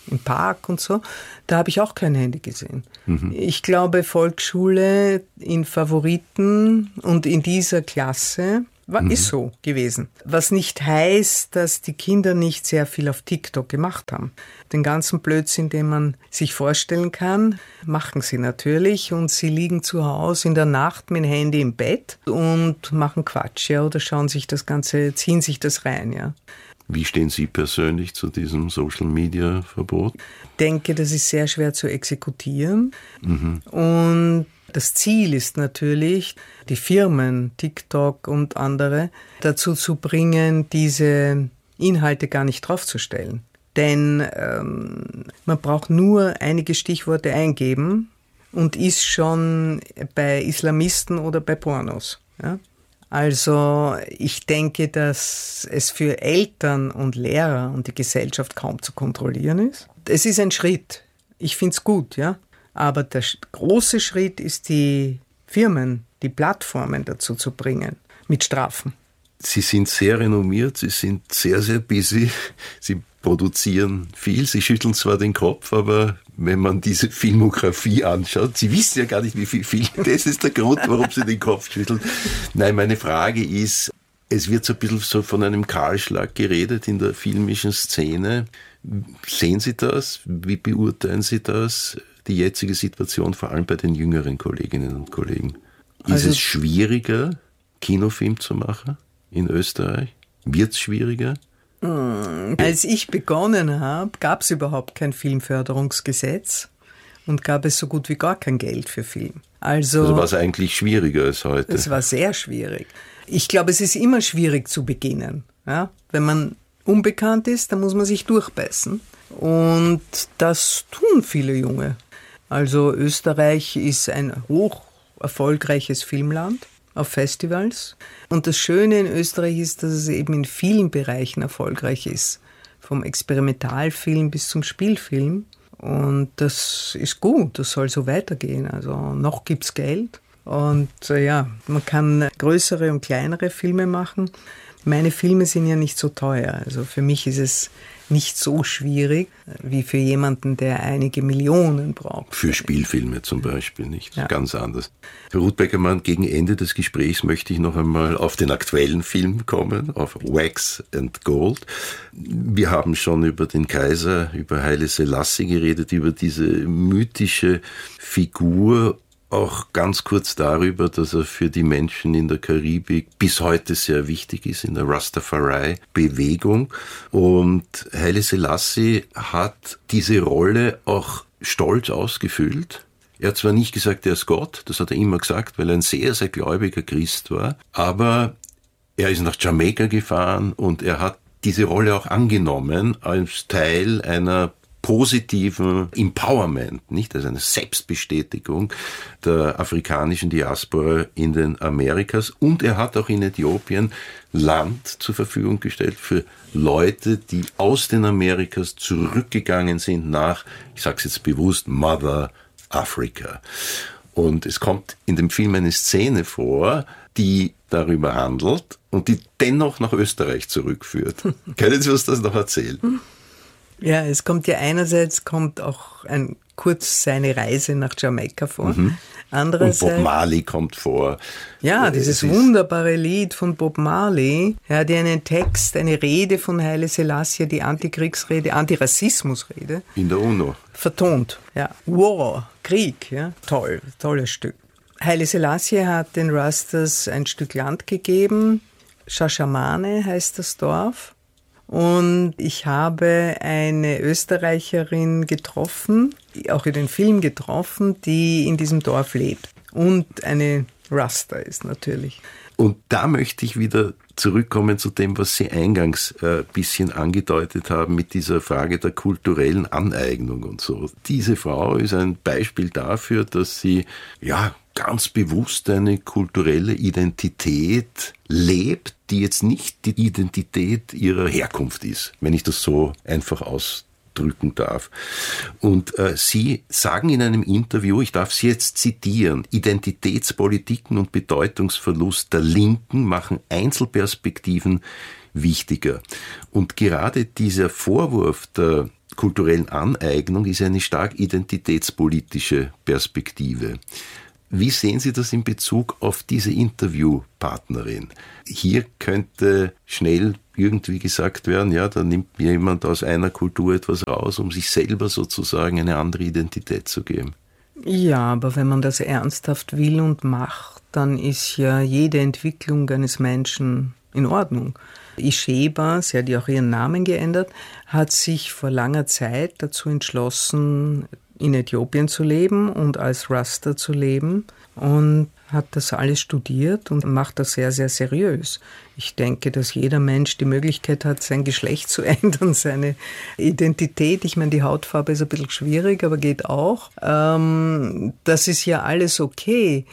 im Park und so, da habe ich auch kein Handy gesehen. Mhm. Ich glaube, Volksschule in Favoriten und in dieser Klasse war, mhm. ist so gewesen. Was nicht heißt, dass die Kinder nicht sehr viel auf TikTok gemacht haben. Den ganzen Blödsinn, den man sich vorstellen kann, machen sie natürlich und sie liegen zu Hause in der Nacht mit dem Handy im Bett und machen Quatsch, ja, oder schauen sich das Ganze, ziehen sich das rein, ja. Wie stehen Sie persönlich zu diesem Social-Media-Verbot? Ich denke, das ist sehr schwer zu exekutieren. Mhm. Und das Ziel ist natürlich, die Firmen, TikTok und andere, dazu zu bringen, diese Inhalte gar nicht draufzustellen. Denn ähm, man braucht nur einige Stichworte eingeben und ist schon bei Islamisten oder bei Pornos, ja? Also ich denke, dass es für Eltern und Lehrer und die Gesellschaft kaum zu kontrollieren ist. Es ist ein Schritt. Ich finde es gut, ja. Aber der große Schritt ist, die Firmen, die Plattformen dazu zu bringen, mit Strafen. Sie sind sehr renommiert, Sie sind sehr, sehr busy. Sie produzieren viel, Sie schütteln zwar den Kopf, aber wenn man diese Filmografie anschaut, Sie wissen ja gar nicht, wie viel Film, das ist der Grund, warum Sie den Kopf schütteln. Nein, meine Frage ist, es wird so ein bisschen so von einem Kahlschlag geredet in der filmischen Szene. Sehen Sie das? Wie beurteilen Sie das? Die jetzige Situation, vor allem bei den jüngeren Kolleginnen und Kollegen. Ist also es schwieriger, Kinofilm zu machen in Österreich? Wird es schwieriger? Als ich begonnen habe, gab es überhaupt kein Filmförderungsgesetz und gab es so gut wie gar kein Geld für Film. Also, also war es eigentlich schwieriger als heute? Es war sehr schwierig. Ich glaube, es ist immer schwierig zu beginnen. Ja? Wenn man unbekannt ist, dann muss man sich durchbeißen. Und das tun viele Junge. Also Österreich ist ein hoch erfolgreiches Filmland auf Festivals. Und das Schöne in Österreich ist, dass es eben in vielen Bereichen erfolgreich ist. Vom Experimentalfilm bis zum Spielfilm. Und das ist gut, das soll so weitergehen. Also noch gibt's Geld. Und äh, ja, man kann größere und kleinere Filme machen. Meine Filme sind ja nicht so teuer. Also für mich ist es nicht so schwierig wie für jemanden, der einige Millionen braucht. Für Spielfilme zum Beispiel nicht. Ja. Ganz anders. Herr Ruth Beckermann, gegen Ende des Gesprächs möchte ich noch einmal auf den aktuellen Film kommen, auf Wax and Gold. Wir haben schon über den Kaiser, über Haile Selassie geredet, über diese mythische Figur, auch ganz kurz darüber, dass er für die Menschen in der Karibik bis heute sehr wichtig ist in der Rastafari-Bewegung. Und Haile Selassie hat diese Rolle auch stolz ausgefüllt. Er hat zwar nicht gesagt, er ist Gott, das hat er immer gesagt, weil er ein sehr, sehr gläubiger Christ war, aber er ist nach Jamaika gefahren und er hat diese Rolle auch angenommen als Teil einer positiven Empowerment, nicht? Also eine Selbstbestätigung der afrikanischen Diaspora in den Amerikas. Und er hat auch in Äthiopien Land zur Verfügung gestellt für Leute, die aus den Amerikas zurückgegangen sind nach, ich sage es jetzt bewusst, Mother Africa. Und es kommt in dem Film eine Szene vor, die darüber handelt und die dennoch nach Österreich zurückführt. Können Sie uns das noch erzählen? Ja, es kommt ja einerseits kommt auch ein, kurz seine Reise nach Jamaika vor. Mhm. Andererseits, und Bob Marley kommt vor. Ja, dieses wunderbare Lied von Bob Marley. Er hat ja einen Text, eine Rede von Haile Selassie, die Antikriegsrede, Antirassismusrede. In der UNO. Vertont, ja. War, Krieg, ja. Toll, tolles Stück. Haile Selassie hat den Rastas ein Stück Land gegeben. Shashamane heißt das Dorf. Und ich habe eine Österreicherin getroffen, auch in den Film getroffen, die in diesem Dorf lebt. Und eine Rasta ist natürlich. Und da möchte ich wieder zurückkommen zu dem, was Sie eingangs ein äh, bisschen angedeutet haben mit dieser Frage der kulturellen Aneignung und so. Diese Frau ist ein Beispiel dafür, dass sie ja ganz bewusst eine kulturelle Identität lebt, die jetzt nicht die Identität ihrer Herkunft ist, wenn ich das so einfach ausdrücken darf. Und äh, Sie sagen in einem Interview, ich darf Sie jetzt zitieren, Identitätspolitiken und Bedeutungsverlust der Linken machen Einzelperspektiven wichtiger. Und gerade dieser Vorwurf der kulturellen Aneignung ist eine stark identitätspolitische Perspektive. Wie sehen Sie das in Bezug auf diese Interviewpartnerin? Hier könnte schnell irgendwie gesagt werden, ja, da nimmt mir jemand aus einer Kultur etwas raus, um sich selber sozusagen eine andere Identität zu geben. Ja, aber wenn man das ernsthaft will und macht, dann ist ja jede Entwicklung eines Menschen in Ordnung. Isheba, sie hat ja auch ihren Namen geändert, hat sich vor langer Zeit dazu entschlossen, in Äthiopien zu leben und als Rasta zu leben und hat das alles studiert und macht das sehr, sehr seriös. Ich denke, dass jeder Mensch die Möglichkeit hat, sein Geschlecht zu ändern, seine Identität. Ich meine, die Hautfarbe ist ein bisschen schwierig, aber geht auch. Ähm, das ist ja alles okay.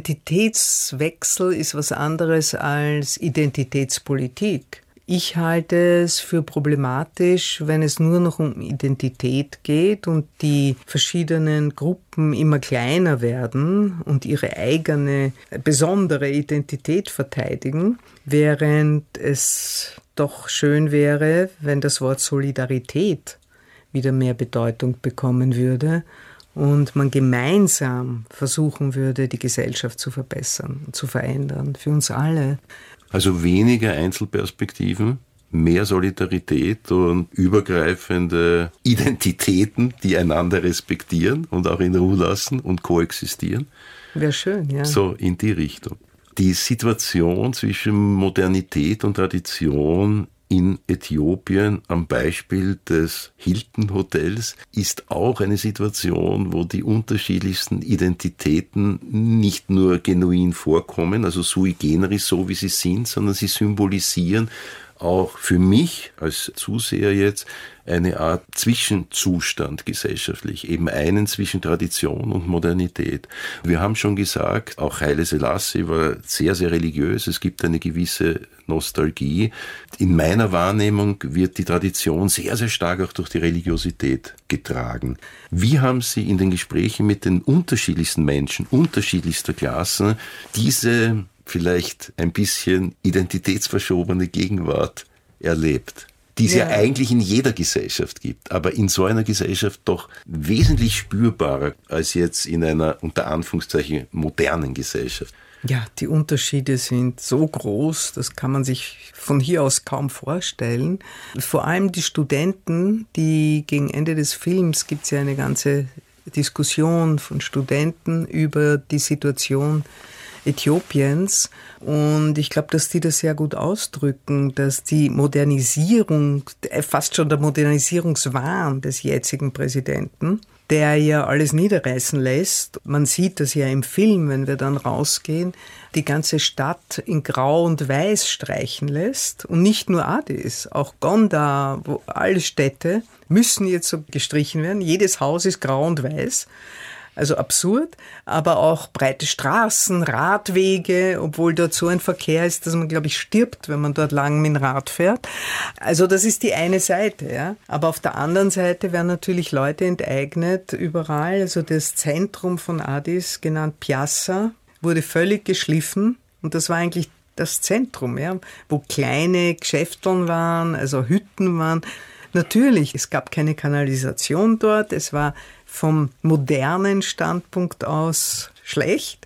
Identitätswechsel ist was anderes als Identitätspolitik. Ich halte es für problematisch, wenn es nur noch um Identität geht und die verschiedenen Gruppen immer kleiner werden und ihre eigene besondere Identität verteidigen, während es doch schön wäre, wenn das Wort Solidarität wieder mehr Bedeutung bekommen würde und man gemeinsam versuchen würde, die Gesellschaft zu verbessern und zu verändern, für uns alle. Also weniger Einzelperspektiven, mehr Solidarität und übergreifende Identitäten, die einander respektieren und auch in Ruhe lassen und koexistieren. Wäre schön, ja. So in die Richtung. Die Situation zwischen Modernität und Tradition in Äthiopien am Beispiel des Hilton Hotels ist auch eine Situation, wo die unterschiedlichsten Identitäten nicht nur genuin vorkommen, also sui generis, so wie sie sind, sondern sie symbolisieren auch für mich als Zuseher jetzt eine Art Zwischenzustand gesellschaftlich, eben einen zwischen Tradition und Modernität. Wir haben schon gesagt, auch Haile Selassie war sehr, sehr religiös, es gibt eine gewisse Nostalgie. In meiner Wahrnehmung wird die Tradition sehr, sehr stark auch durch die Religiosität getragen. Wie haben Sie in den Gesprächen mit den unterschiedlichsten Menschen, unterschiedlichster Klassen, diese vielleicht ein bisschen identitätsverschobene Gegenwart erlebt, die es ja. ja eigentlich in jeder Gesellschaft gibt, aber in so einer Gesellschaft doch wesentlich spürbarer als jetzt in einer unter Anführungszeichen modernen Gesellschaft. Ja, die Unterschiede sind so groß, das kann man sich von hier aus kaum vorstellen. Vor allem die Studenten, die gegen Ende des Films gibt es ja eine ganze Diskussion von Studenten über die Situation Äthiopiens. Und ich glaube, dass die das sehr gut ausdrücken, dass die Modernisierung, fast schon der Modernisierungswahn des jetzigen Präsidenten, der ja alles niederreißen lässt. Man sieht das ja im Film, wenn wir dann rausgehen, die ganze Stadt in Grau und Weiß streichen lässt. Und nicht nur Addis, auch Gondar, wo alle Städte müssen jetzt so gestrichen werden. Jedes Haus ist grau und weiß. Also absurd, aber auch breite Straßen, Radwege, obwohl dort so ein Verkehr ist, dass man, glaube ich, stirbt, wenn man dort lang mit dem Rad fährt. Also das ist die eine Seite, ja. Aber auf der anderen Seite werden natürlich Leute enteignet überall. Also das Zentrum von Addis, genannt Piazza, wurde völlig geschliffen und das war eigentlich das Zentrum, ja, wo kleine Geschäfteln waren, also Hütten waren. Natürlich, es gab keine Kanalisation dort, es war vom modernen Standpunkt aus schlecht,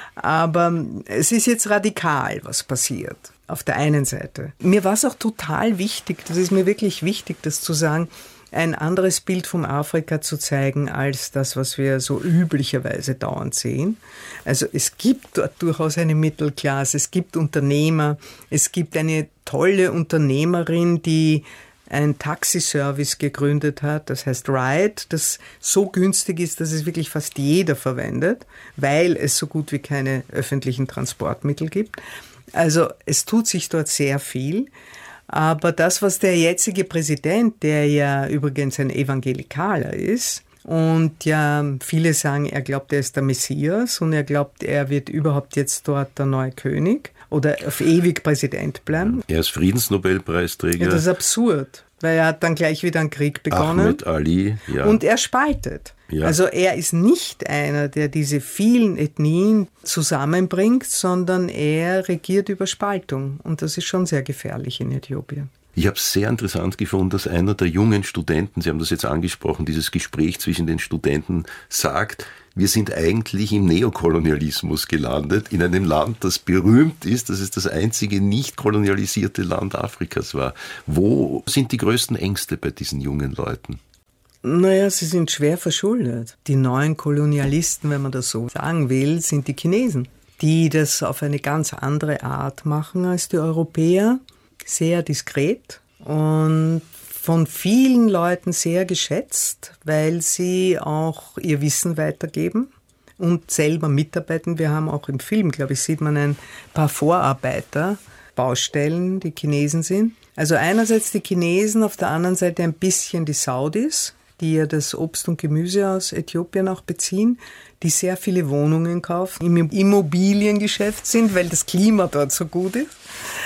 aber es ist jetzt radikal, was passiert, auf der einen Seite. Mir war es auch total wichtig, das ist mir wirklich wichtig, das zu sagen, ein anderes Bild von Afrika zu zeigen, als das, was wir so üblicherweise dauernd sehen. Also es gibt dort durchaus eine Mittelklasse, es gibt Unternehmer, es gibt eine tolle Unternehmerin, die ein Taxiservice gegründet hat, das heißt Ride, das so günstig ist, dass es wirklich fast jeder verwendet, weil es so gut wie keine öffentlichen Transportmittel gibt. Also es tut sich dort sehr viel, aber das, was der jetzige Präsident, der ja übrigens ein Evangelikaler ist, und ja, viele sagen, er glaubt, er ist der Messias und er glaubt, er wird überhaupt jetzt dort der neue König oder auf ewig Präsident bleiben. Er ist Friedensnobelpreisträger. Ja, das ist absurd, weil er hat dann gleich wieder einen Krieg begonnen. Ahmed Ali, ja. Und er spaltet. Ja. Also er ist nicht einer, der diese vielen Ethnien zusammenbringt, sondern er regiert über Spaltung. Und das ist schon sehr gefährlich in Äthiopien. Ich habe es sehr interessant gefunden, dass einer der jungen Studenten, Sie haben das jetzt angesprochen, dieses Gespräch zwischen den Studenten sagt, wir sind eigentlich im Neokolonialismus gelandet, in einem Land, das berühmt ist, dass es das einzige nicht kolonialisierte Land Afrikas war. Wo sind die größten Ängste bei diesen jungen Leuten? Naja, sie sind schwer verschuldet. Die neuen Kolonialisten, wenn man das so sagen will, sind die Chinesen, die das auf eine ganz andere Art machen als die Europäer. Sehr diskret und von vielen Leuten sehr geschätzt, weil sie auch ihr Wissen weitergeben und selber mitarbeiten. Wir haben auch im Film, glaube ich, sieht man ein paar Vorarbeiter, Baustellen, die Chinesen sind. Also einerseits die Chinesen, auf der anderen Seite ein bisschen die Saudis, die ja das Obst und Gemüse aus Äthiopien auch beziehen, die sehr viele Wohnungen kaufen, im Immobiliengeschäft sind, weil das Klima dort so gut ist.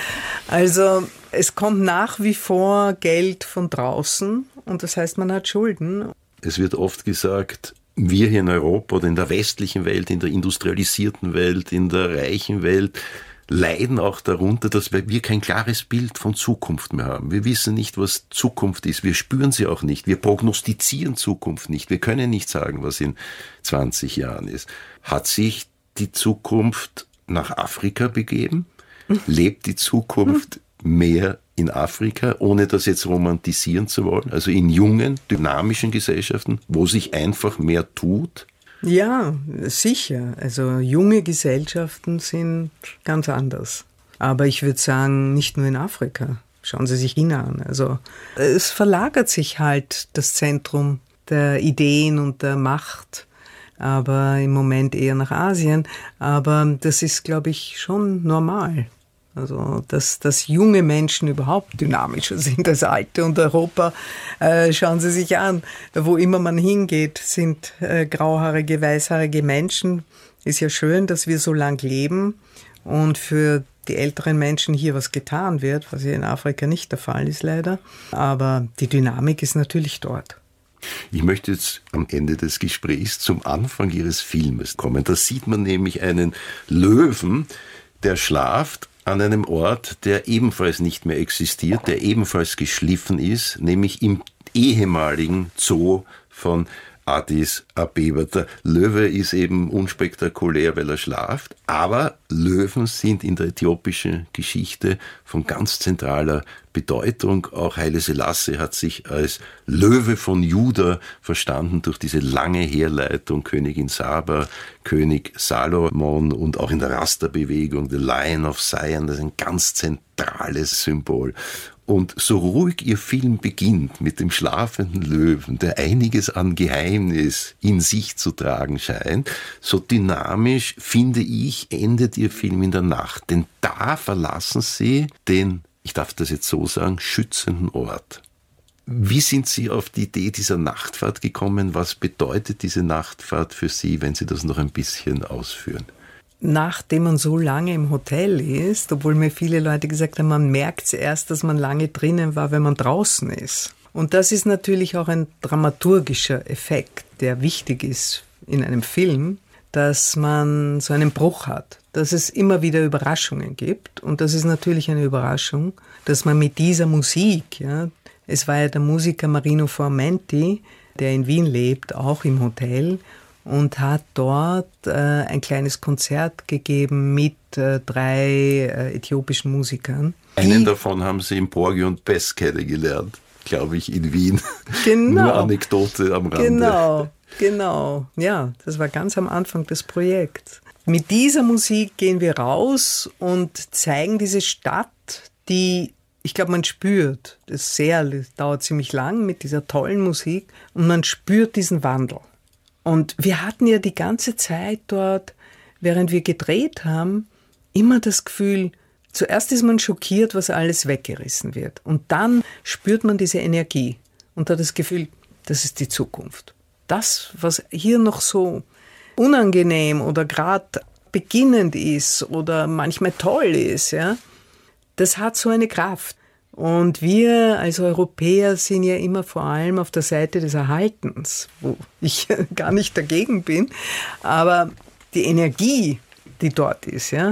Also es kommt nach wie vor Geld von draußen und das heißt, man hat Schulden. Es wird oft gesagt, wir hier in Europa oder in der westlichen Welt, in der industrialisierten Welt, in der reichen Welt, leiden auch darunter, dass wir kein klares Bild von Zukunft mehr haben. Wir wissen nicht, was Zukunft ist. Wir spüren sie auch nicht. Wir prognostizieren Zukunft nicht. Wir können nicht sagen, was in zwanzig Jahren ist. Hat sich die Zukunft nach Afrika begeben? Lebt die Zukunft mehr in Afrika, ohne das jetzt romantisieren zu wollen? Also in jungen, dynamischen Gesellschaften, wo sich einfach mehr tut? Ja, sicher. Also junge Gesellschaften sind ganz anders. Aber ich würde sagen, nicht nur in Afrika. Schauen Sie sich China an. Also es verlagert sich halt das Zentrum der Ideen und der Macht, aber im Moment eher nach Asien. Aber das ist, glaube ich, schon normal. Also, dass, dass junge Menschen überhaupt dynamischer sind als alte. Und Europa, äh, schauen Sie sich an, wo immer man hingeht, sind äh, grauhaarige, weißhaarige Menschen. Ist ja schön, dass wir so lang leben und für die älteren Menschen hier was getan wird, was ja in Afrika nicht der Fall ist leider. Aber die Dynamik ist natürlich dort. Ich möchte jetzt am Ende des Gesprächs zum Anfang Ihres Filmes kommen. Da sieht man nämlich einen Löwen, der schlaft an einem Ort, der ebenfalls nicht mehr existiert, der ebenfalls geschliffen ist, nämlich im ehemaligen Zoo von Addis Abeba. Der Löwe ist eben unspektakulär, weil er schlaft, aber Löwen sind in der äthiopischen Geschichte von ganz zentraler Bedeutung. Auch Haile Selassie hat sich als Löwe von Juda verstanden durch diese lange Herleitung, Königin Saba, König Salomon und auch in der Rasta-Bewegung, The Lion of Zion, das ist ein ganz zentrales Symbol. Und so ruhig Ihr Film beginnt mit dem schlafenden Löwen, der einiges an Geheimnis in sich zu tragen scheint, so dynamisch, finde ich, endet Ihr Film in der Nacht. Denn da verlassen Sie den, ich darf das jetzt so sagen, schützenden Ort. Wie sind Sie auf die Idee dieser Nachtfahrt gekommen? Was bedeutet diese Nachtfahrt für Sie, wenn Sie das noch ein bisschen ausführen? Nachdem man so lange im Hotel ist, obwohl mir viele Leute gesagt haben, man merkt es erst, dass man lange drinnen war, wenn man draußen ist. Und das ist natürlich auch ein dramaturgischer Effekt, der wichtig ist in einem Film, dass man so einen Bruch hat, dass es immer wieder Überraschungen gibt. Und das ist natürlich eine Überraschung, dass man mit dieser Musik, ja, es war ja der Musiker Marino Formenti, der in Wien lebt, auch im Hotel, und hat dort äh, ein kleines Konzert gegeben mit äh, drei äh, äthiopischen Musikern. Einen davon haben Sie im Porgy und Bess kennengelernt, glaube ich, in Wien. Genau. Nur Anekdote am Rande. Genau, genau. Ja, das war ganz am Anfang des Projekts. Mit dieser Musik gehen wir raus und zeigen diese Stadt, die, ich glaube, man spürt, das sehr, das dauert ziemlich lang mit dieser tollen Musik und man spürt diesen Wandel. Und wir hatten ja die ganze Zeit dort, während wir gedreht haben, immer das Gefühl, zuerst ist man schockiert, was alles weggerissen wird. Und dann spürt man diese Energie und hat das Gefühl, das ist die Zukunft. Das, was hier noch so unangenehm oder gerade beginnend ist oder manchmal toll ist, ja, das hat so eine Kraft. Und wir als Europäer sind ja immer vor allem auf der Seite des Erhaltens, wo ich gar nicht dagegen bin. Aber die Energie, die dort ist, ja,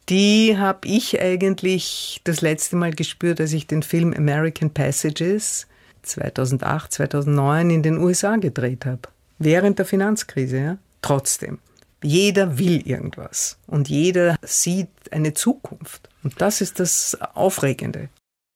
Die habe ich eigentlich das letzte Mal gespürt, als ich den Film American Passages zweitausendacht, zweitausendneun in den U S A gedreht habe. Während der Finanzkrise, ja. Trotzdem. Jeder will irgendwas und jeder sieht eine Zukunft. Und das ist das Aufregende.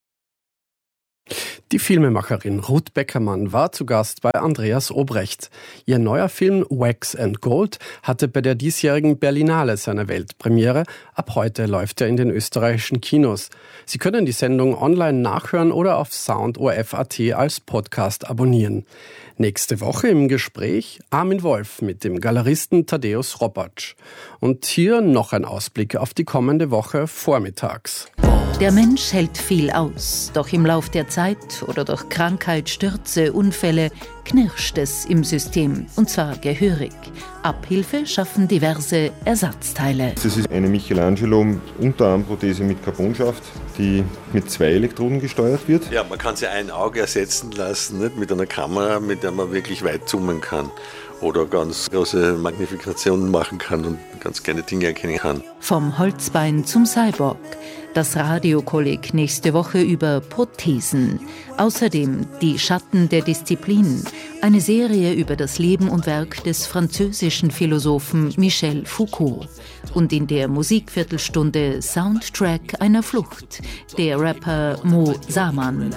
Die Filmemacherin Ruth Beckermann war zu Gast bei Andreas Obrecht. Ihr neuer Film Wax and Gold hatte bei der diesjährigen Berlinale seine Weltpremiere. Ab heute läuft er in den österreichischen Kinos. Sie können die Sendung online nachhören oder auf soundorf punkt at als Podcast abonnieren. Nächste Woche im Gespräch Armin Wolf mit dem Galeristen Tadeusz Ropacz. Und hier noch ein Ausblick auf die kommende Woche vormittags. Der Mensch hält viel aus, doch im Lauf der Zeit oder durch Krankheit, Stürze, Unfälle knirscht es im System, und zwar gehörig. Abhilfe schaffen diverse Ersatzteile. Das ist eine Michelangelo-Unterarmprothese mit Carbonschaft, die mit zwei Elektroden gesteuert wird. Ja, man kann sie ein Auge ersetzen lassen, nicht? Mit einer Kamera, mit der man wirklich weit zoomen kann. Oder ganz große Magnifikationen machen kann und ganz kleine Dinge erkennen kann. Vom Holzbein zum Cyborg. Das Radiokolleg nächste Woche über Prothesen. Außerdem Die Schatten der Disziplin. Eine Serie über das Leben und Werk des französischen Philosophen Michel Foucault. Und in der Musikviertelstunde Soundtrack einer Flucht. Der Rapper Mo Saman.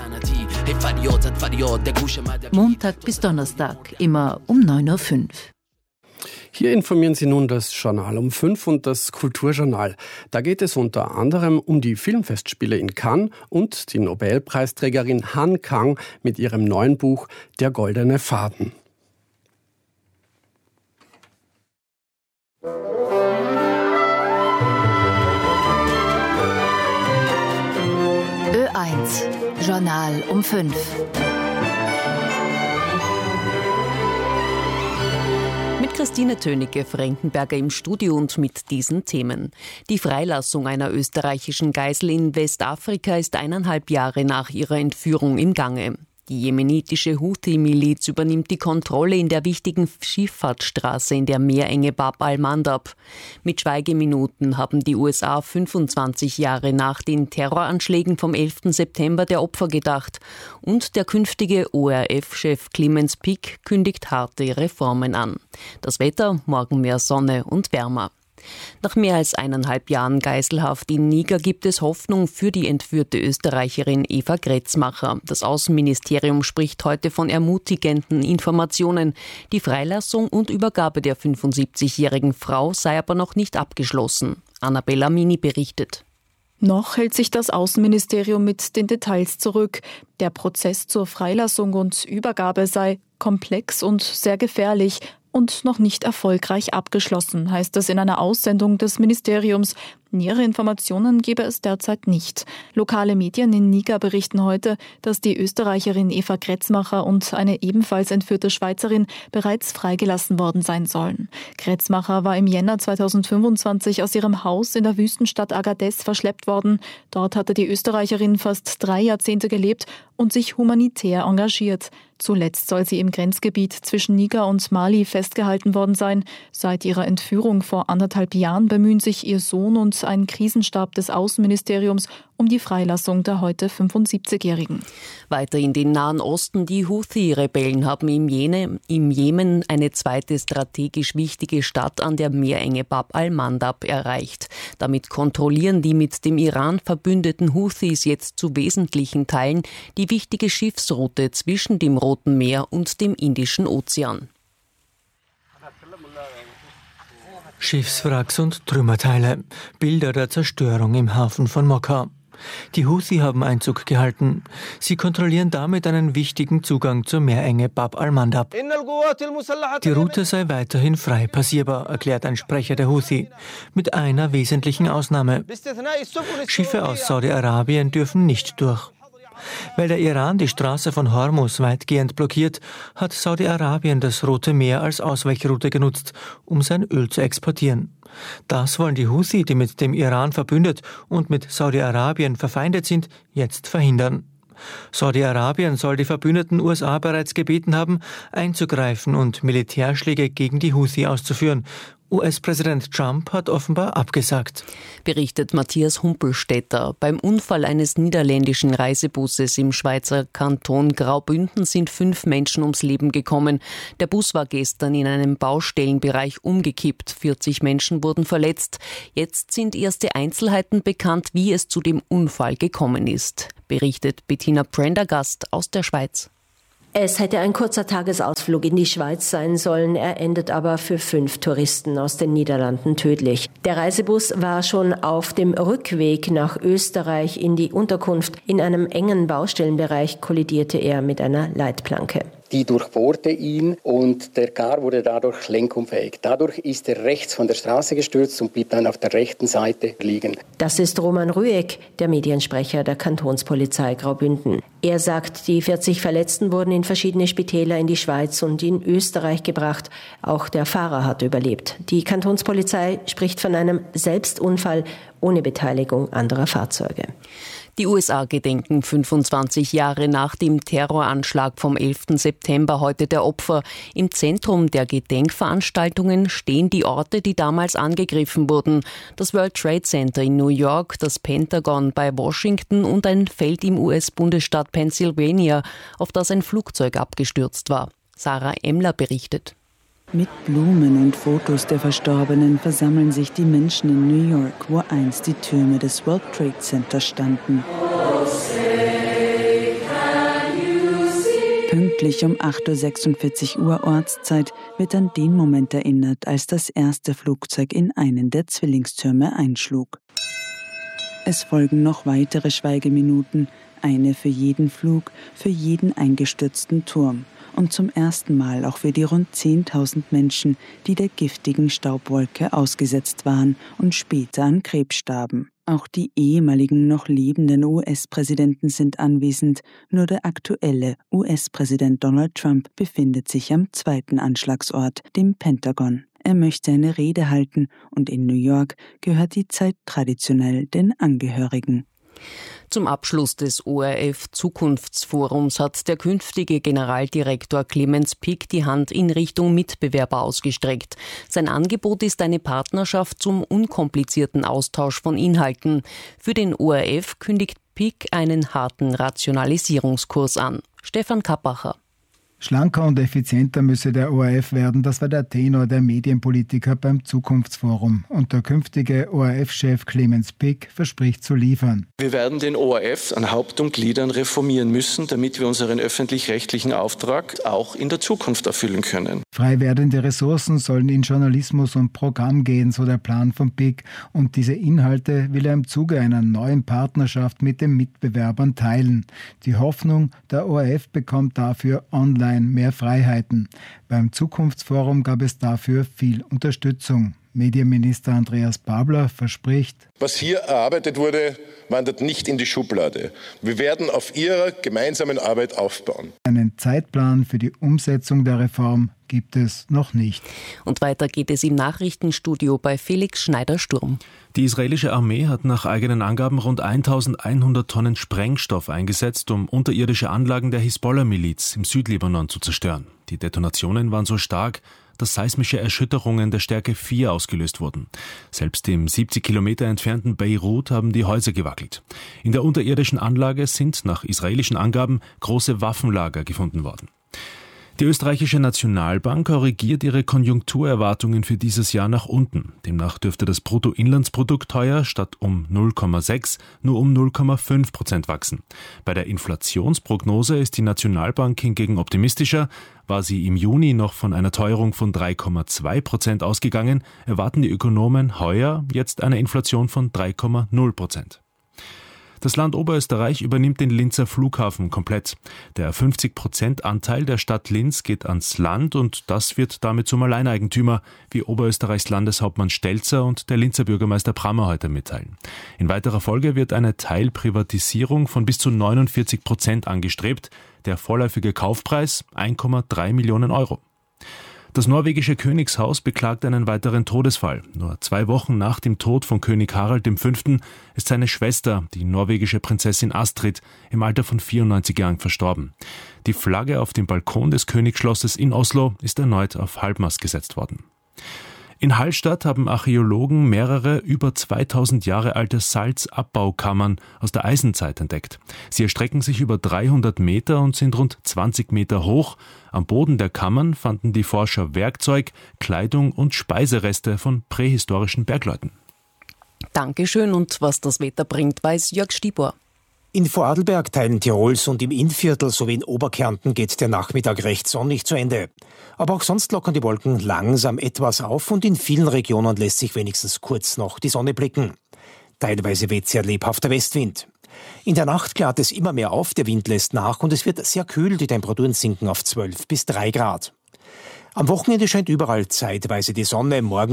Montag bis Donnerstag, immer um neun Uhr fünf. Hier informieren Sie nun das Journal um fünf und das Kulturjournal. Da geht es unter anderem um die Filmfestspiele in Cannes und die Nobelpreisträgerin Han Kang mit ihrem neuen Buch Der goldene Faden. Ö eins, Journal um fünf. Mit Christine Tönicke-Frankenberger im Studio und mit diesen Themen. Die Freilassung einer österreichischen Geisel in Westafrika ist eineinhalb Jahre nach ihrer Entführung im Gange. Die jemenitische Houthi-Miliz übernimmt die Kontrolle in der wichtigen Schifffahrtsstraße in der Meerenge Bab al-Mandab. Mit Schweigeminuten haben die U S A fünfundzwanzig Jahre nach den Terroranschlägen vom elften September der Opfer gedacht. Und der künftige O R F-Chef Clemens Pick kündigt harte Reformen an. Das Wetter, morgen mehr Sonne und wärmer. Nach mehr als eineinhalb Jahren Geiselhaft in Niger gibt es Hoffnung für die entführte Österreicherin Eva Kretzmacher. Das Außenministerium spricht heute von ermutigenden Informationen. Die Freilassung und Übergabe der fünfundsiebzigjährigen Frau sei aber noch nicht abgeschlossen. Annabella Mini berichtet. Noch hält sich das Außenministerium mit den Details zurück. Der Prozess zur Freilassung und Übergabe sei komplex und sehr gefährlich und noch nicht erfolgreich abgeschlossen, heißt es in einer Aussendung des Ministeriums. Nähere Informationen gebe es derzeit nicht. Lokale Medien in Niger berichten heute, dass die Österreicherin Eva Kretzmacher und eine ebenfalls entführte Schweizerin bereits freigelassen worden sein sollen. Kretzmacher war im Jänner zweitausendfünfundzwanzig aus ihrem Haus in der Wüstenstadt Agadez verschleppt worden. Dort hatte die Österreicherin fast drei Jahrzehnte gelebt und sich humanitär engagiert. Zuletzt soll sie im Grenzgebiet zwischen Niger und Mali festgehalten worden sein. Seit ihrer Entführung vor anderthalb Jahren bemühen sich ihr Sohn und ein Krisenstab des Außenministeriums um die Freilassung der heute fünfundsiebzigjährigen. Weiter in den Nahen Osten. Die Houthi-Rebellen haben im, Jene, im Jemen eine zweite strategisch wichtige Stadt an der Meerenge Bab al-Mandab erreicht. Damit kontrollieren die mit dem Iran verbündeten Houthis jetzt zu wesentlichen Teilen die wichtige Schiffsroute zwischen dem Roten Meer und dem Indischen Ozean. Schiffswracks und Trümmerteile, Bilder der Zerstörung im Hafen von Mokka. Die Houthi haben Einzug gehalten. Sie kontrollieren damit einen wichtigen Zugang zur Meerenge Bab al-Mandab. Die Route sei weiterhin frei passierbar, erklärt ein Sprecher der Houthi. Mit einer wesentlichen Ausnahme. Schiffe aus Saudi-Arabien dürfen nicht durch. Weil der Iran die Straße von Hormuz weitgehend blockiert, hat Saudi-Arabien das Rote Meer als Ausweichroute genutzt, um sein Öl zu exportieren. Das wollen die Houthi, die mit dem Iran verbündet und mit Saudi-Arabien verfeindet sind, jetzt verhindern. Saudi-Arabien soll die verbündeten U S A bereits gebeten haben, einzugreifen und Militärschläge gegen die Houthi auszuführen, U S-Präsident Trump hat offenbar abgesagt. Berichtet Matthias Humpelstädter. Beim Unfall eines niederländischen Reisebusses im Schweizer Kanton Graubünden sind fünf Menschen ums Leben gekommen. Der Bus war gestern in einem Baustellenbereich umgekippt. vierzig Menschen wurden verletzt. Jetzt sind erste Einzelheiten bekannt, wie es zu dem Unfall gekommen ist. Berichtet Bettina Prendergast aus der Schweiz. Es hätte ein kurzer Tagesausflug in die Schweiz sein sollen, er endet aber für fünf Touristen aus den Niederlanden tödlich. Der Reisebus war schon auf dem Rückweg nach Österreich in die Unterkunft. In einem engen Baustellenbereich kollidierte er mit einer Leitplanke. Die durchbohrte ihn und der Car wurde dadurch lenkunfähig. Dadurch ist er rechts von der Straße gestürzt und blieb dann auf der rechten Seite liegen. Das ist Roman Rüegg, der Mediensprecher der Kantonspolizei Graubünden. Er sagt, die vierzig Verletzten wurden in verschiedene Spitäler in die Schweiz und in Österreich gebracht. Auch der Fahrer hat überlebt. Die Kantonspolizei spricht von einem Selbstunfall ohne Beteiligung anderer Fahrzeuge. Die U S A gedenken fünfundzwanzig Jahre nach dem Terroranschlag vom elften September heute der Opfer. Im Zentrum der Gedenkveranstaltungen stehen die Orte, die damals angegriffen wurden. Das World Trade Center in New York, das Pentagon bei Washington und ein Feld im U S-Bundesstaat Pennsylvania, auf das ein Flugzeug abgestürzt war. Sarah Emmler berichtet. Mit Blumen und Fotos der Verstorbenen versammeln sich die Menschen in New York, wo einst die Türme des World Trade Center standen. Pünktlich um acht Uhr sechsundvierzig Ortszeit wird an den Moment erinnert, als das erste Flugzeug in einen der Zwillingstürme einschlug. Es folgen noch weitere Schweigeminuten, eine für jeden Flug, für jeden eingestürzten Turm. Und zum ersten Mal auch für die rund zehntausend Menschen, die der giftigen Staubwolke ausgesetzt waren und später an Krebs starben. Auch die ehemaligen noch lebenden U S-Präsidenten sind anwesend, nur der aktuelle U S-Präsident Donald Trump befindet sich am zweiten Anschlagsort, dem Pentagon. Er möchte eine Rede halten und in New York gehört die Zeit traditionell den Angehörigen. Zum Abschluss des O R F-Zukunftsforums hat der künftige Generaldirektor Clemens Pick die Hand in Richtung Mitbewerber ausgestreckt. Sein Angebot ist eine Partnerschaft zum unkomplizierten Austausch von Inhalten. Für den O R F kündigt Pick einen harten Rationalisierungskurs an. Stefan Kappacher. Schlanker und effizienter müsse der O R F werden, das war der Tenor der Medienpolitiker beim Zukunftsforum. Und der künftige O R F-Chef Clemens Pick verspricht zu liefern. Wir werden den O R F an Haupt und Gliedern reformieren müssen, damit wir unseren öffentlich-rechtlichen Auftrag auch in der Zukunft erfüllen können. Frei werdende Ressourcen sollen in Journalismus und Programm gehen, so der Plan von Pick. Und diese Inhalte will er im Zuge einer neuen Partnerschaft mit den Mitbewerbern teilen. Die Hoffnung, der O R F bekommt dafür online mehr Freiheiten. Beim Zukunftsforum gab es dafür viel Unterstützung. Medienminister Andreas Babler verspricht: Was hier erarbeitet wurde, wandert nicht in die Schublade. Wir werden auf ihrer gemeinsamen Arbeit aufbauen. Einen Zeitplan für die Umsetzung der Reform gibt es noch nicht. Und weiter geht es im Nachrichtenstudio bei Felix Schneider-Sturm. Die israelische Armee hat nach eigenen Angaben rund eintausendeinhundert Tonnen Sprengstoff eingesetzt, um unterirdische Anlagen der Hisbollah-Miliz im Südlibanon zu zerstören. Die Detonationen waren so stark, dass seismische Erschütterungen der Stärke vier ausgelöst wurden. Selbst im siebzig Kilometer entfernten Beirut haben die Häuser gewackelt. In der unterirdischen Anlage sind nach israelischen Angaben große Waffenlager gefunden worden. Die österreichische Nationalbank korrigiert ihre Konjunkturerwartungen für dieses Jahr nach unten. Demnach dürfte das Bruttoinlandsprodukt heuer statt um null Komma sechs nur um null Komma fünf Prozent wachsen. Bei der Inflationsprognose ist die Nationalbank hingegen optimistischer. War sie im Juni noch von einer Teuerung von drei Komma zwei Prozent ausgegangen, erwarten die Ökonomen heuer jetzt eine Inflation von drei Komma null Prozent. Das Land Oberösterreich übernimmt den Linzer Flughafen komplett. Der fünfzig Prozent Anteil der Stadt Linz geht ans Land und das wird damit zum Alleineigentümer, wie Oberösterreichs Landeshauptmann Stelzer und der Linzer Bürgermeister Brammer heute mitteilen. In weiterer Folge wird eine Teilprivatisierung von bis zu neunundvierzig Prozent angestrebt. Der vorläufige Kaufpreis eins Komma drei Millionen Euro. Das norwegische Königshaus beklagt einen weiteren Todesfall. Nur zwei Wochen nach dem Tod von König Harald der Fünfte ist seine Schwester, die norwegische Prinzessin Astrid, im Alter von vierundneunzig Jahren verstorben. Die Flagge auf dem Balkon des Königsschlosses in Oslo ist erneut auf Halbmast gesetzt worden. In Hallstatt haben Archäologen mehrere über zweitausend Jahre alte Salzabbaukammern aus der Eisenzeit entdeckt. Sie erstrecken sich über dreihundert Meter und sind rund zwanzig Meter hoch. Am Boden der Kammern fanden die Forscher Werkzeug, Kleidung und Speisereste von prähistorischen Bergleuten. Dankeschön, und was das Wetter bringt, weiß Jörg Stibor. In Vorarlberg, Teilen Tirols und im Innviertel sowie in Oberkärnten geht der Nachmittag recht sonnig zu Ende. Aber auch sonst lockern die Wolken langsam etwas auf und in vielen Regionen lässt sich wenigstens kurz noch die Sonne blicken. Teilweise weht sehr lebhafter Westwind. In der Nacht klart es immer mehr auf, der Wind lässt nach und es wird sehr kühl, die Temperaturen sinken auf zwölf bis drei Grad. Am Wochenende scheint überall zeitweise die Sonne, morgen